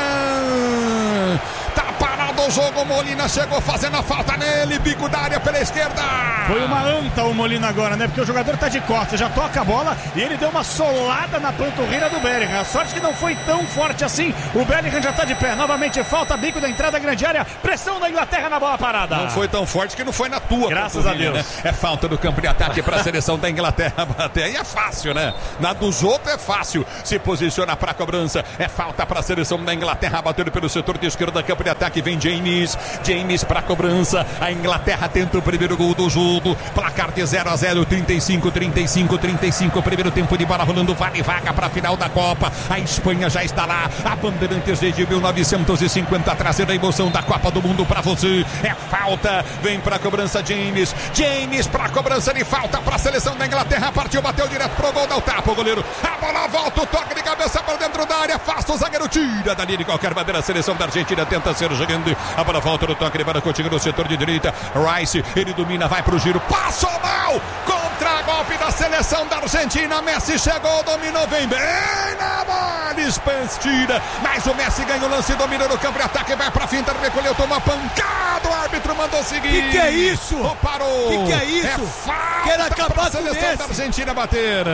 Bellingham. Tá parado o jogo, Molina chegou fazendo a falta nele, bico da área pela esquerda. Foi uma anta o Molina agora, né? Porque o jogador tá de costas, já toca a bola e ele deu uma solada na panturrilha do Bellingham. A sorte que não foi tão forte assim. O Bellingham já tá de pé. Novamente falta, bico da entrada, grande área. Pressão da Inglaterra na bola parada. Não foi tão forte que não foi na tua. Graças a Deus. Né? É falta do campo de ataque para a seleção da Inglaterra bater. Aí é fácil, né? Na dos outros é fácil. Se posiciona para a cobrança. É falta para a seleção da Inglaterra batendo pelo setor de esquerda. Campo de ataque vem James. James para a cobrança. A Inglaterra tenta o primeiro gol do jogo. Placar de zero a zero, trinta e cinco, trinta e cinco, trinta e cinco. Primeiro tempo de bola rolando, vale vaga para a final da Copa. A Espanha já está lá. A Bandeirantes desde mil novecentos e cinquenta trazendo a emoção da Copa do Mundo para você. É falta, vem para a cobrança James. James para a cobrança de falta para a seleção da Inglaterra. Partiu, bateu direto pro gol, dá o tapa o goleiro. A bola volta, o toque de cabeça para dentro da área. Afasta o zagueiro, tira dali de qualquer maneira. A seleção da Argentina tenta ser jogando. A bola volta no toque de bola, continua no setor de direita. Rice, ele domina, vai pro giro. Passou mal! Contra-golpe da seleção da Argentina. Messi chegou, dominou, vem bem na bola. Spence tira, mas o Messi ganha o lance, domina no campo de ataque, vai pra finta, recolheu, toma pancada. O árbitro mandou seguir. Que que é isso? Oh, parou. Que que é isso? É falta. Quer acabar pra com seleção Messi. da Argentina bater.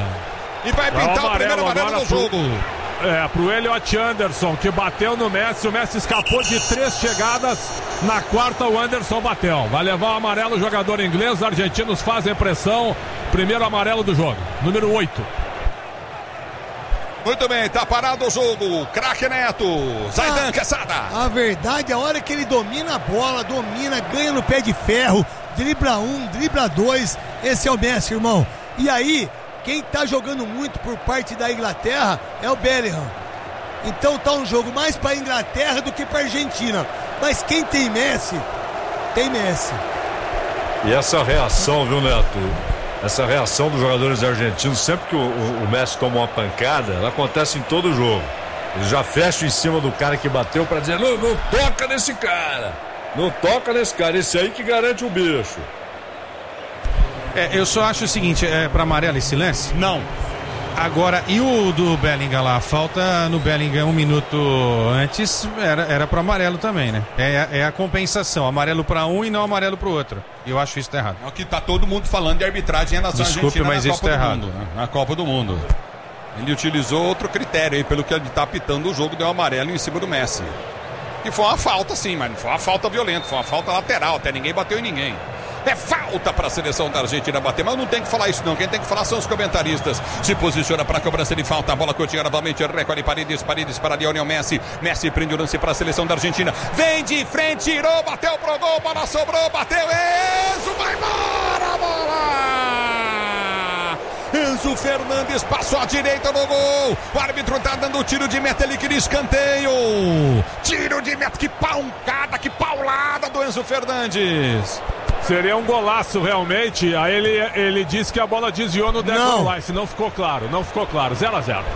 E vai pintar o primeiro amarelo do jogo. É, pro Elliot Anderson, que bateu no Messi. O Messi escapou de três chegadas. Na quarta, o Anderson bateu. Vai levar o amarelo o jogador inglês. Os argentinos fazem pressão. Primeiro amarelo do jogo, número oito. Muito bem, tá parado o jogo. Craque Neto, Zaidan ah, Quesada. A verdade, a hora que ele domina a bola, domina, ganha no pé de ferro, dribla um, dribla dois. Esse é o Messi, irmão. E aí, quem tá jogando muito por parte da Inglaterra é o Bellingham. Então tá um jogo mais pra Inglaterra do que pra Argentina. Mas quem tem Messi, tem Messi. E essa reação, viu, Neto? Essa reação dos jogadores argentinos, sempre que o, o, o Messi toma uma pancada, ela acontece em todo jogo. Eles já fecham em cima do cara que bateu pra dizer, não, não toca nesse cara. Não toca nesse cara, esse aí que garante o bicho. É, eu só acho o seguinte, é pra amarelo esse lance? Não. Agora, e o do Bellingham lá? Falta no Bellingham um minuto antes, era, era pro amarelo também, né? É, é a compensação, amarelo pra um e não amarelo pro outro. E eu acho isso tá errado. É o que tá todo mundo falando de arbitragem em relação à Desculpe, Argentina mas na isso Copa tá do errado. Mundo, né? Na Copa do Mundo. Ele utilizou outro critério aí, pelo que ele tá apitando o jogo, deu amarelo em cima do Messi. E foi uma falta sim, mas não foi uma falta violenta, foi uma falta lateral, até ninguém bateu em ninguém. É falta para a seleção da Argentina bater, mas não tem que falar isso não, quem tem que falar são os comentaristas. Se posiciona para a cobrança de falta, a bola continua novamente, recolhe Paredes, Paredes para Lionel Messi. Messi prende o lance para a seleção da Argentina, vem de frente, tirou, bateu pro gol, bola sobrou, bateu, Enzo, vai embora a bola! Enzo Fernandes passou à direita no gol. O árbitro tá dando tiro de meta, ele queria escanteio. Tiro de meta, que pancada, que paulada do Enzo Fernandes. Seria um golaço realmente. Aí ele, ele disse que a bola desviou no Declan Rice. Não ficou claro, não ficou claro. zero a zero.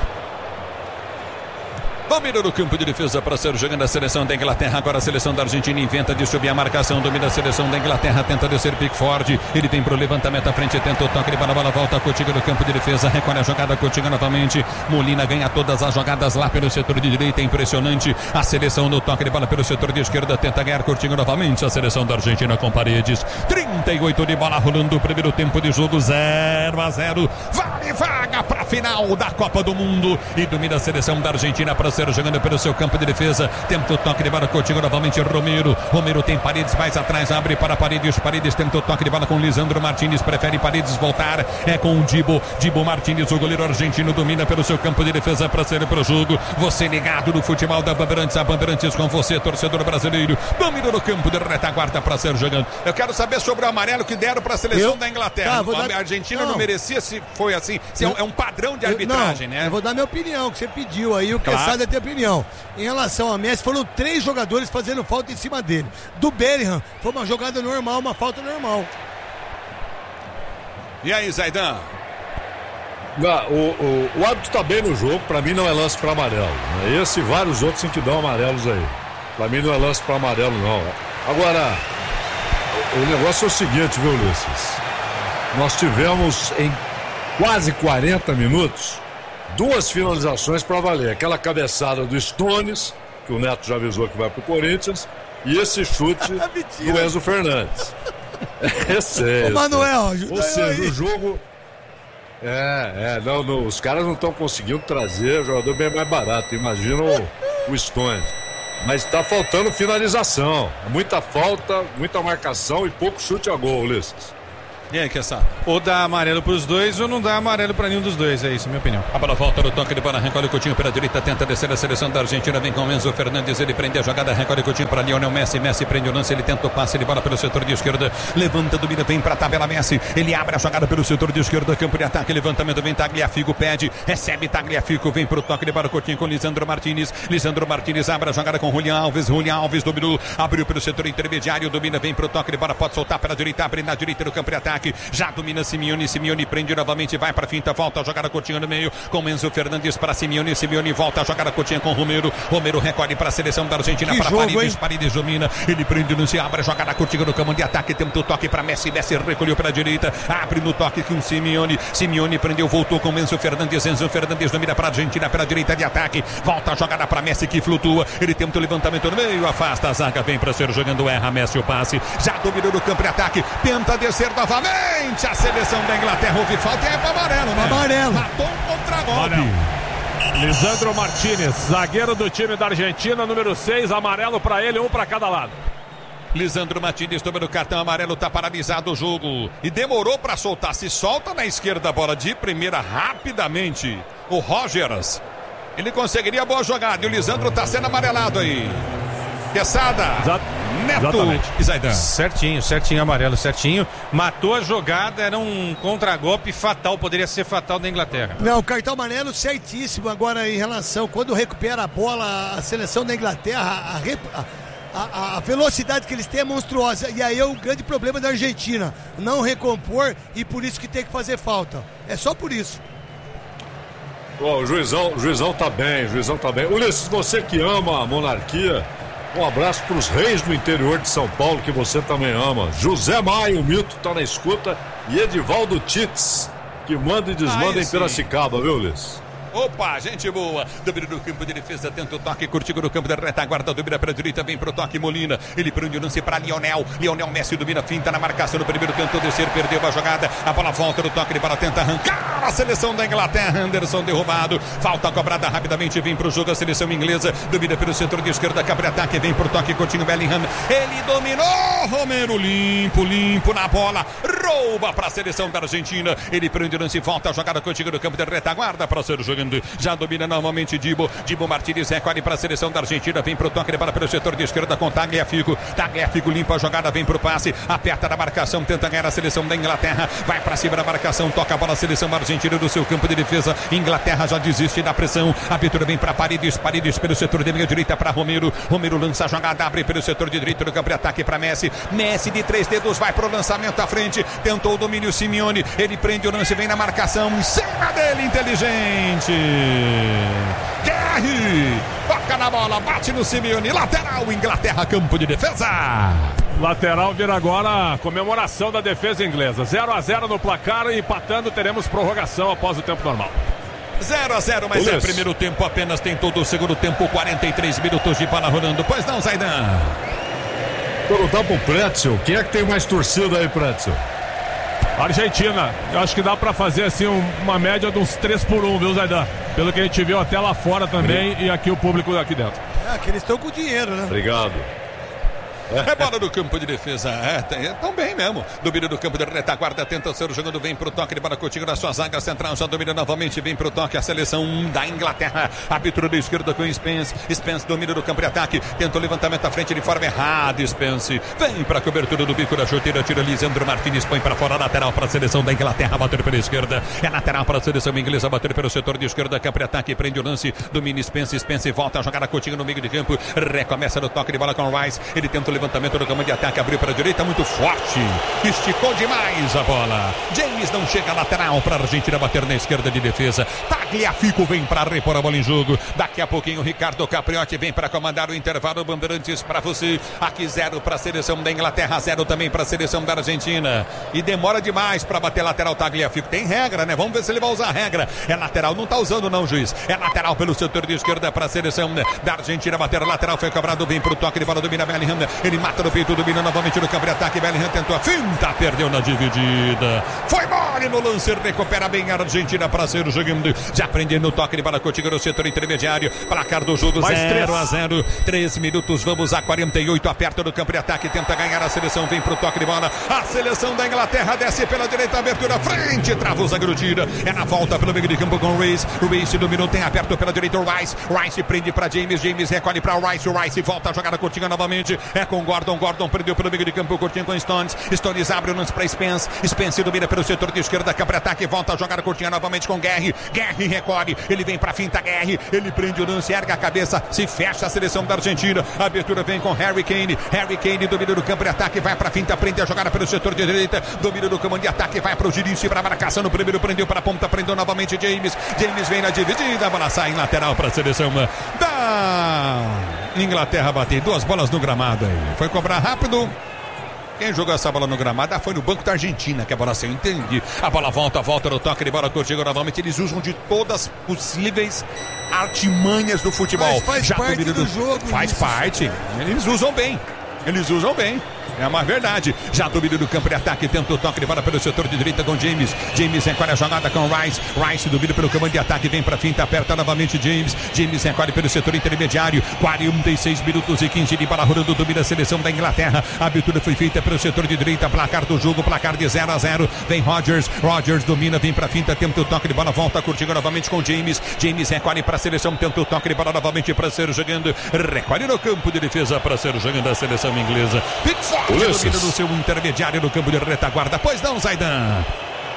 Domina no campo de defesa para ser jogando a seleção da Inglaterra. Agora a seleção da Argentina inventa de subir a marcação. Domina a seleção da Inglaterra, tenta descer Pickford. Ele tem pro levantamento à frente, tenta o toque de bola, bola volta. Coutinho no campo de defesa, recolhe a jogada, Coutinho novamente. Molina ganha todas as jogadas lá pelo setor de direita, impressionante. A seleção no toque de bola pelo setor de esquerda, tenta ganhar Coutinho novamente. A seleção da Argentina com Paredes. trinta e oito de bola rolando o primeiro tempo de jogo, zero a zero. Vai Simeone, vaga para a final da Copa do Mundo e domina a seleção da Argentina para ser jogando pelo seu campo de defesa. Tenta o toque de bola, Coutinho novamente, Romero. Romero tem Paredes mais atrás, abre para Paredes. Paredes tenta o toque de bola com Lisandro Martínez, prefere Paredes voltar. É com o Dibo. Dibo Martínez, o goleiro argentino, domina pelo seu campo de defesa para ser para o jogo. Você ligado no futebol da Bandeirantes, a Bandeirantes com você, torcedor brasileiro. Domina no campo de retaguarda para ser jogando. Eu quero saber sobre o amarelo que deram para a seleção eu? da Inglaterra. Tá, a dar... Argentina não. não merecia, se foi assim. Se eu... É um padrão de arbitragem, eu, né? Eu vou dar minha opinião, que você pediu aí, o que claro. é ter opinião. Em relação a Messi, foram três jogadores fazendo falta em cima dele. Do Bellingham, foi uma jogada normal, uma falta normal. E aí, Zaidan? Não, o, o, o árbitro tá bem no jogo, pra mim não é lance para amarelo. Né? Esse e vários outros em que dão amarelos aí. Pra mim não é lance para amarelo, não. Agora, o negócio é o seguinte, viu, Ulisses? Nós tivemos em quase quarenta minutos duas finalizações para valer. Aquela cabeçada do Stones, que o Neto já avisou que vai pro Corinthians, e esse chute do Enzo Fernandes. É sério. Ô, Manuel, ou seja, o jogo. É, é, não, não, os caras não estão conseguindo trazer jogador bem mais barato. Imagina o, o Stones. Mas está faltando finalização. Muita falta, muita marcação e pouco chute a gol, Ulisses. E aí, Kessá? Ou dá amarelo pros dois ou não dá amarelo pra nenhum dos dois, é isso, minha opinião. A bola volta no toque de bola, recolhe o Coutinho pela direita, tenta descer a seleção da Argentina, vem com Enzo Fernandes, ele prende a jogada, recolhe o Coutinho para Lionel Messi, Messi prende o lance, ele tenta o passe de bola pelo setor de esquerda, levanta, domina, vem pra tabela Messi, ele abre a jogada pelo setor de esquerda, campo de ataque, levantamento, vem Tagliafico, pede, recebe Tagliafico, vem pro toque de bola, Coutinho com Lisandro Martínez, Lisandro Martínez abre a jogada com Julián Alves, Julián Alves dominou, abriu pelo setor intermediário, domina, vem pro toque de bola, pode soltar pela direita, abre na direita do campo de ataque, já domina Simeone, Simeone prende novamente, vai para finta, volta a jogada Coutinho no meio, com Enzo Fernandes para Simeone, Simeone volta a jogada Coutinho com Romero, Romero recolhe para a seleção da Argentina, para Paredes, Paredes domina, ele prende no se abre a jogada Coutinho no campo de ataque, tenta o toque para Messi, Messi recolheu pela direita, abre no toque com Simeone, Simeone prendeu, voltou com Enzo Fernandes, Enzo Fernandes domina para a Argentina pela direita de ataque, volta a jogada para Messi que flutua, ele tenta o levantamento no meio, afasta a zaga, vem para ser jogando, erra Messi o passe, já dominou no campo de ataque, tenta descer novamente, a seleção da Inglaterra houve falta e é para amarelo, né? Amarelo. Matou um contra-golpe. Lisandro Martínez, zagueiro do time da Argentina, número seis, amarelo para ele, um para cada lado. Lisandro Martínez tomando cartão amarelo, tá paralisado o jogo e demorou para soltar, se solta na esquerda a bola de primeira rapidamente, o Rogers, ele conseguiria a boa jogada e o Lisandro tá sendo amarelado aí. Quesada, Neto e Zaidan. Certinho, certinho, amarelo, certinho. Matou a jogada, era um contragolpe fatal, poderia ser fatal da Inglaterra. Não, cartão amarelo certíssimo. Agora, em relação, quando recupera a bola, a seleção da Inglaterra, a, a, a velocidade que eles têm é monstruosa. E aí é o grande problema da Argentina, não recompor e por isso que tem que fazer falta. É só por isso. Oh, o juizão, o juizão tá bem, o juizão tá bem. Ulisses, você que ama a monarquia, um abraço para os reis do interior de São Paulo, que você também ama. José Maio, o mito, tá na escuta. E Edivaldo Tits, que manda e desmanda em Piracicaba, viu, Ulisses? Opa, gente boa. Domina no campo de defesa, tenta o toque, curtigo no campo da retaguarda, domina para a direita, vem pro toque Molina. Ele prende o lance para Lionel. Lionel Messi domina, finta na marcação no primeiro, tentou descer, perdeu a jogada. A bola volta no toque, ele para tenta arrancar a seleção da Inglaterra. Anderson derrubado. Falta cobrada rapidamente, vem pro jogo a seleção inglesa. Domina pelo setor de esquerda, cabre ataque, vem pro toque, Coutinho Bellingham. Ele dominou, Romero limpo, limpo na bola. Rouba para a seleção da Argentina. Ele prende o lance, volta a jogada, Coutinho no campo da retaguarda para ser jogando. Já domina novamente Dibo. Dibo Martínez recolhe para a seleção da Argentina. Vem pro toque de bola pelo setor de esquerda com Tagliafico. Tagliafico limpa a jogada, vem pro passe. Aperta na marcação, tenta ganhar a seleção da Inglaterra. Vai para cima da marcação, toca a bola a seleção argentina do seu campo de defesa. Inglaterra já desiste da pressão. A abertura vem para Paredes. Paredes pelo setor de meia direita para Romero. Romero lança a jogada, abre pelo setor de direita do campo de ataque para Messi. Messi de três dedos vai pro lançamento à frente. Tentou o domínio Simeone. Ele prende o lance, vem na marcação. Em cima dele, inteligente. Guerre, toca na bola, bate no Simeone, lateral, Inglaterra, campo de defesa. Lateral vira agora a comemoração da defesa inglesa. zero a zero no placar e empatando teremos prorrogação após o tempo normal. zero a zero, mas é primeiro tempo apenas, tem todo o segundo tempo, quarenta e três minutos de bola rolando. Pois não, Zaidan? Perguntar pro Pretzel, quem é que tem mais torcida aí, Pretzel? Argentina, eu acho que dá pra fazer assim um, uma média de uns três por um, viu, Zaidan? Pelo que a gente viu até lá fora também e aqui o público aqui dentro. É, que eles estão com dinheiro, né? Obrigado. É bola do campo de defesa. É, tão bem mesmo. Domínio do campo de retaguarda. Tenta ser jogando. Vem pro toque de bola contigo na sua zaga central. Já domina novamente. Vem pro toque. A seleção da Inglaterra. Árbitro da esquerda com Spence. Spence domina do campo de ataque. Tenta o levantamento à frente de forma errada. Spence vem pra cobertura do bico da chuteira. Tira Lisandro Martins. Põe pra fora. Lateral para a seleção da Inglaterra. Bater pela esquerda. É lateral para a seleção inglesa. Bater pelo setor de esquerda. Campo de ataque. Prende o lance. Domina Spence. Spence volta a jogar a Coutinho no meio de campo. Recomeça no toque de bola com o Rice. Ele tenta o levantamento do campo de ataque, abriu para a direita, muito forte, esticou demais a bola. James não chega lateral para a Argentina bater na esquerda de defesa. Tagliafico vem para repor a bola em jogo. Daqui a pouquinho o Ricardo Capriotti vem para comandar o intervalo. Bandeirantes para você. Aqui zero para a seleção da Inglaterra, zero também para a seleção da Argentina. E demora demais para bater lateral Tagliafico. Tem regra, né? Vamos ver se ele vai usar a regra. É lateral, não está usando não, juiz. É lateral pelo setor de esquerda para a seleção da Argentina bater lateral. Foi cobrado, vem para o toque de bola, domina Bellingham. Ele mata no peito, domina novamente no campo de ataque. Bellingham tentou a finta, perdeu na dividida. Foi mole no lance, recupera bem a Argentina para ser jogando. Já prende no toque de bola contigo no setor intermediário. Placar do jogo zero a zero. três minutos, vamos a quarenta e oito. Aperta no campo de ataque, tenta ganhar a seleção. Vem pro toque de bola. A seleção da Inglaterra desce pela direita, abertura frente, trava o zagueiro, tira. É na volta pelo meio de campo com o Rice. O Rice dominou, tem aperto pela direita o Rice. Rice prende para James. James recolhe para o Rice. O Rice volta a jogada curtinha novamente. É com Gordon. Gordon prendeu pelo meio de campo, curtinho com Stones. Stones abre o lance para Spence. Spence domina pelo setor de esquerda, campo de ataque, volta a jogar curtinha novamente com Guerri. Guerri recolhe, ele vem para finta, Guerri. Ele prende o lance, erga a cabeça, se fecha a seleção da Argentina. A abertura vem com Harry Kane. Harry Kane domina no campo de ataque, vai para finta, prende a jogada pelo setor de direita. Domina no campo de ataque, vai para o Girício, para a marcação no primeiro, prendeu para a ponta, prendeu novamente James. James vem na dividida, a bola sai em lateral para a seleção da Inglaterra bater duas bolas no gramado aí. Foi cobrar rápido. Quem jogou essa bola no gramado foi no banco da Argentina, que a bola saiu, entendi. A bola volta, volta no toque de bola contigo novamente. Eles usam de todas possíveis artimanhas do futebol. Mas faz Já parte do, do jogo. Faz isso. parte. Eles usam bem. Eles usam bem. É uma verdade. Já domina do campo de ataque. Tenta o toque de bola pelo setor de direita com James. James recolhe a jogada com Rice. Rice domina pelo campo de ataque. Vem pra finta. Aperta novamente James. James recolhe pelo setor intermediário. quarenta e seis minutos e quinze de bola rolando. Domina a seleção da Inglaterra. A abertura foi feita pelo setor de direita. Placar do jogo. Placar de zero a zero. Vem Rodgers. Rodgers domina. Vem pra finta. Tenta o toque de bola. Volta curtindo novamente com James. James recolhe pra seleção. Tenta o toque de bola novamente pra ser jogando. Recolhe no campo de defesa pra ser jogando a seleção inglesa. Pickford domina do seu intermediário no campo de retaguarda. Pois não, Zaidan.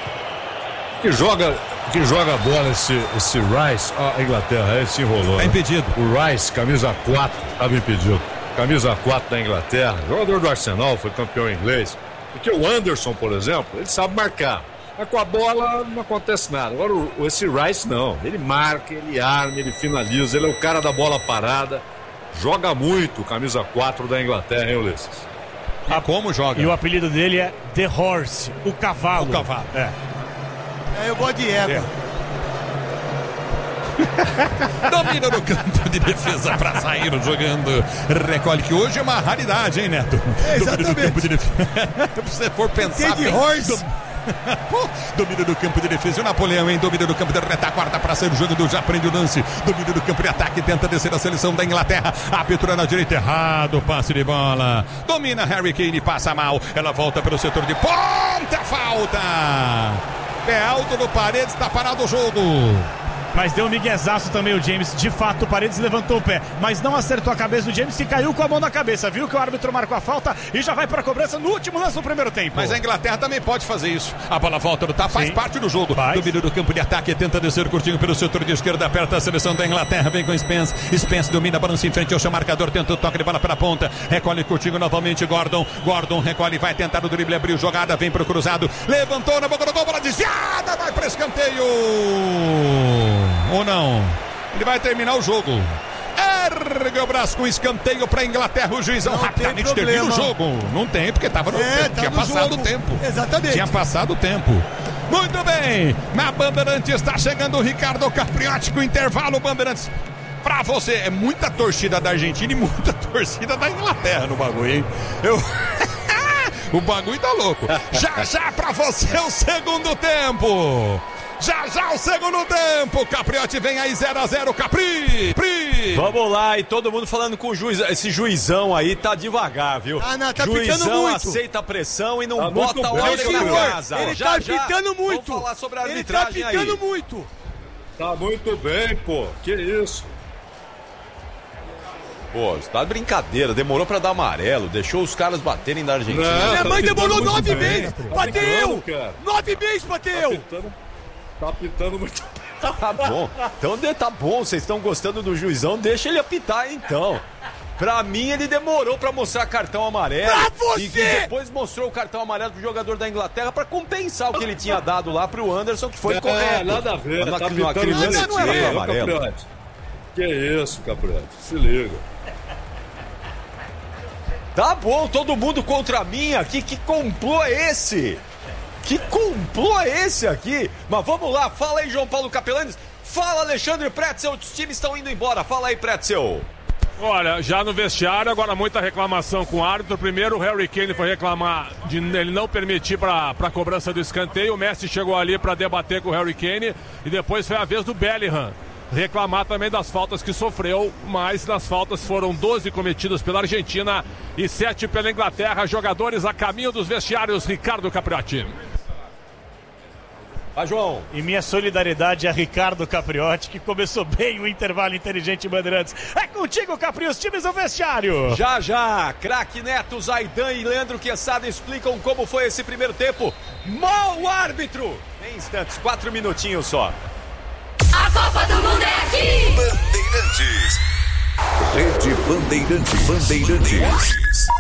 Que joga, que joga a bola esse, esse Rice. Ah, a Inglaterra, ele se enrolou. Tá impedido. Né? O Rice, camisa quatro, estava impedido. Camisa quatro da Inglaterra. Jogador do Arsenal, foi campeão inglês. Porque o Anderson, por exemplo, ele sabe marcar. Mas com a bola não acontece nada. Agora o, esse Rice não. Ele marca, ele arma, ele finaliza. Ele é o cara da bola parada. Joga muito, camisa quatro da Inglaterra, hein, Ulisses? E como joga? E o apelido dele é The Horse, o cavalo. O cavalo. É. É, eu gosto de égua. É. Domina no campo de defesa para sair jogando. Recolhe, que hoje é uma raridade, hein, Neto? É, exatamente. Domina no campo de defesa. Se você for pensar Tem de bem... horse. Dom... Domina do campo de defesa. O Napoleão, hein? Domina do campo de retaguarda para sair jogando. Já prende o lance. Domina do campo de ataque. Tenta descer a seleção da Inglaterra. A abertura na direita. Errado. Passe de bola. Domina Harry Kane. Passa mal. Ela volta pelo setor de ponta. Falta. Pé alto do Paredes. Está parado o jogo. Mas deu um miguezaço também o James. De fato, o Paredes levantou o pé, mas não acertou a cabeça do James, que caiu com a mão na cabeça. Viu que o árbitro marcou a falta e já vai para a cobrança no último lance do primeiro tempo. Mas a Inglaterra também pode fazer isso. A bola volta no tapa, faz Sim. parte do jogo. Faz. Domínio do campo de ataque, tenta descer curtinho pelo setor de esquerda, aperta a seleção da Inglaterra, vem com Spence. Spence domina, balança em frente ao seu marcador, tenta o toque de bola pela ponta. Recolhe curtinho novamente Gordon. Gordon recolhe, vai tentar o drible, abriu jogada, vem pro cruzado. Levantou na boca do gol, bola desviada, vai para escanteio. Ou não? Ele vai terminar o jogo. Ergue o braço com escanteio para a Inglaterra. O juizão não rapidamente termina o jogo. Não tem, porque estava no é, tempo. tá Tinha no passado jogo. o tempo. Exatamente. Tinha passado o tempo. Muito bem. Na Bandeirantes está chegando o Ricardo Capriotti com o intervalo. Bandeirantes. Pra você, é muita torcida da Argentina e muita torcida da Inglaterra no bagulho, hein? Eu... O bagulho tá louco. Já, já pra você o segundo tempo. Já, já o segundo tempo. Capriotti vem aí zero a zero, Capri. Pri. Vamos lá, e todo mundo falando com o juiz. Esse juizão aí tá devagar, viu? Ah, não, tá juizão pitando muito. aceita a pressão e não Tá bota muito ordem bem, na senhor. casa. Ele já, tá já, pitando muito. Vamos falar sobre a Ele tá arbitragem aí. pitando muito. Tá muito bem, pô. Que isso? Pô, tá de brincadeira, demorou pra dar amarelo, deixou os caras baterem da Argentina. Não, Minha tá mãe pitando demorou muito nove bem. meses. Tá Bateu. pitando, cara. Nove meses, bateu. Tá pitando, tá pitando muito. Tá bom, então de- tá bom, vocês estão gostando do juizão, deixa ele apitar então. Pra mim, ele demorou pra mostrar cartão amarelo. Pra você! E, e depois mostrou o cartão amarelo pro jogador da Inglaterra pra compensar o que ele tinha dado lá pro Anderson, que foi É, correto. nada a ver, Mas tá aquele- pitando aquele lance nada, não é de amarelo, amarelo. Capriotti. Que isso, Capriotti? Se liga. Tá bom, todo mundo contra mim aqui. Que complô é esse? Que complô é esse aqui? Mas vamos lá, fala aí, João Paulo Capelanes. Fala, Alexandre Pretzel, os times estão indo embora. Fala aí, Pretzel. Olha, já no vestiário, agora muita reclamação com o árbitro. Primeiro, o Harry Kane foi reclamar de ele não permitir para a cobrança do escanteio. O Messi chegou ali para debater com o Harry Kane. E depois foi a vez do Bellingham reclamar também das faltas que sofreu. Mas das faltas foram doze cometidas pela Argentina e sete pela Inglaterra. Jogadores a caminho dos vestiários. Ricardo Capriotti. Vai, João. E minha solidariedade a Ricardo Capriotti, que começou bem o intervalo inteligente em Bandeirantes. É contigo, Capri, os times do vestiário. Já, já, craque Neto, Zaidan e Leandro Quesada explicam como foi esse primeiro tempo. Mau árbitro! Em instantes, quatro minutinhos só. A Copa do Mundo é aqui. Bandeirantes. Rede Bandeirantes. Bandeirantes.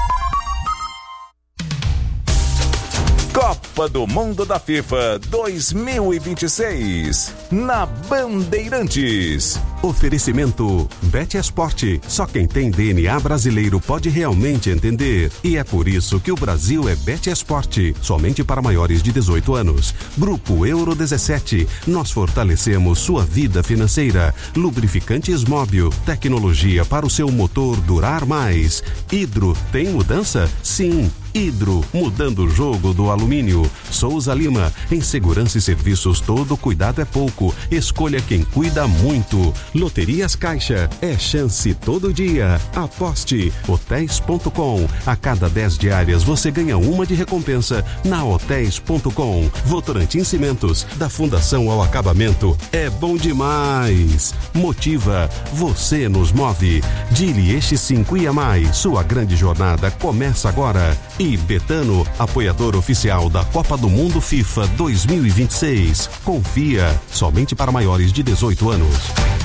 Copa do Mundo da FIFA dois mil e vinte e seis, na Bandeirantes. Oferecimento Bet Esporte. Só quem tem D N A brasileiro pode realmente entender. E é por isso que o Brasil é Bet Esporte. Somente para maiores de dezoito anos. Grupo Euro dezessete. Nós fortalecemos sua vida financeira. Lubrificantes Móbil. Tecnologia para o seu motor durar mais. Hidro, tem mudança? Sim. Hidro, mudando o jogo do alumínio. Souza Lima, em segurança e serviços todo cuidado é pouco. Escolha quem cuida muito. Loterias Caixa, é chance todo dia. Aposte. Hotéis ponto com. A cada dez diárias você ganha uma de recompensa na Hotéis ponto com. Votorantim Cimentos, da Fundação ao Acabamento. É bom demais. Motiva, você nos move. Dili Eixo cinco e a mais. Sua grande jornada começa agora. E Betano, apoiador oficial da Copa do Mundo FIFA dois mil e vinte e seis. Confia, somente para maiores de dezoito anos.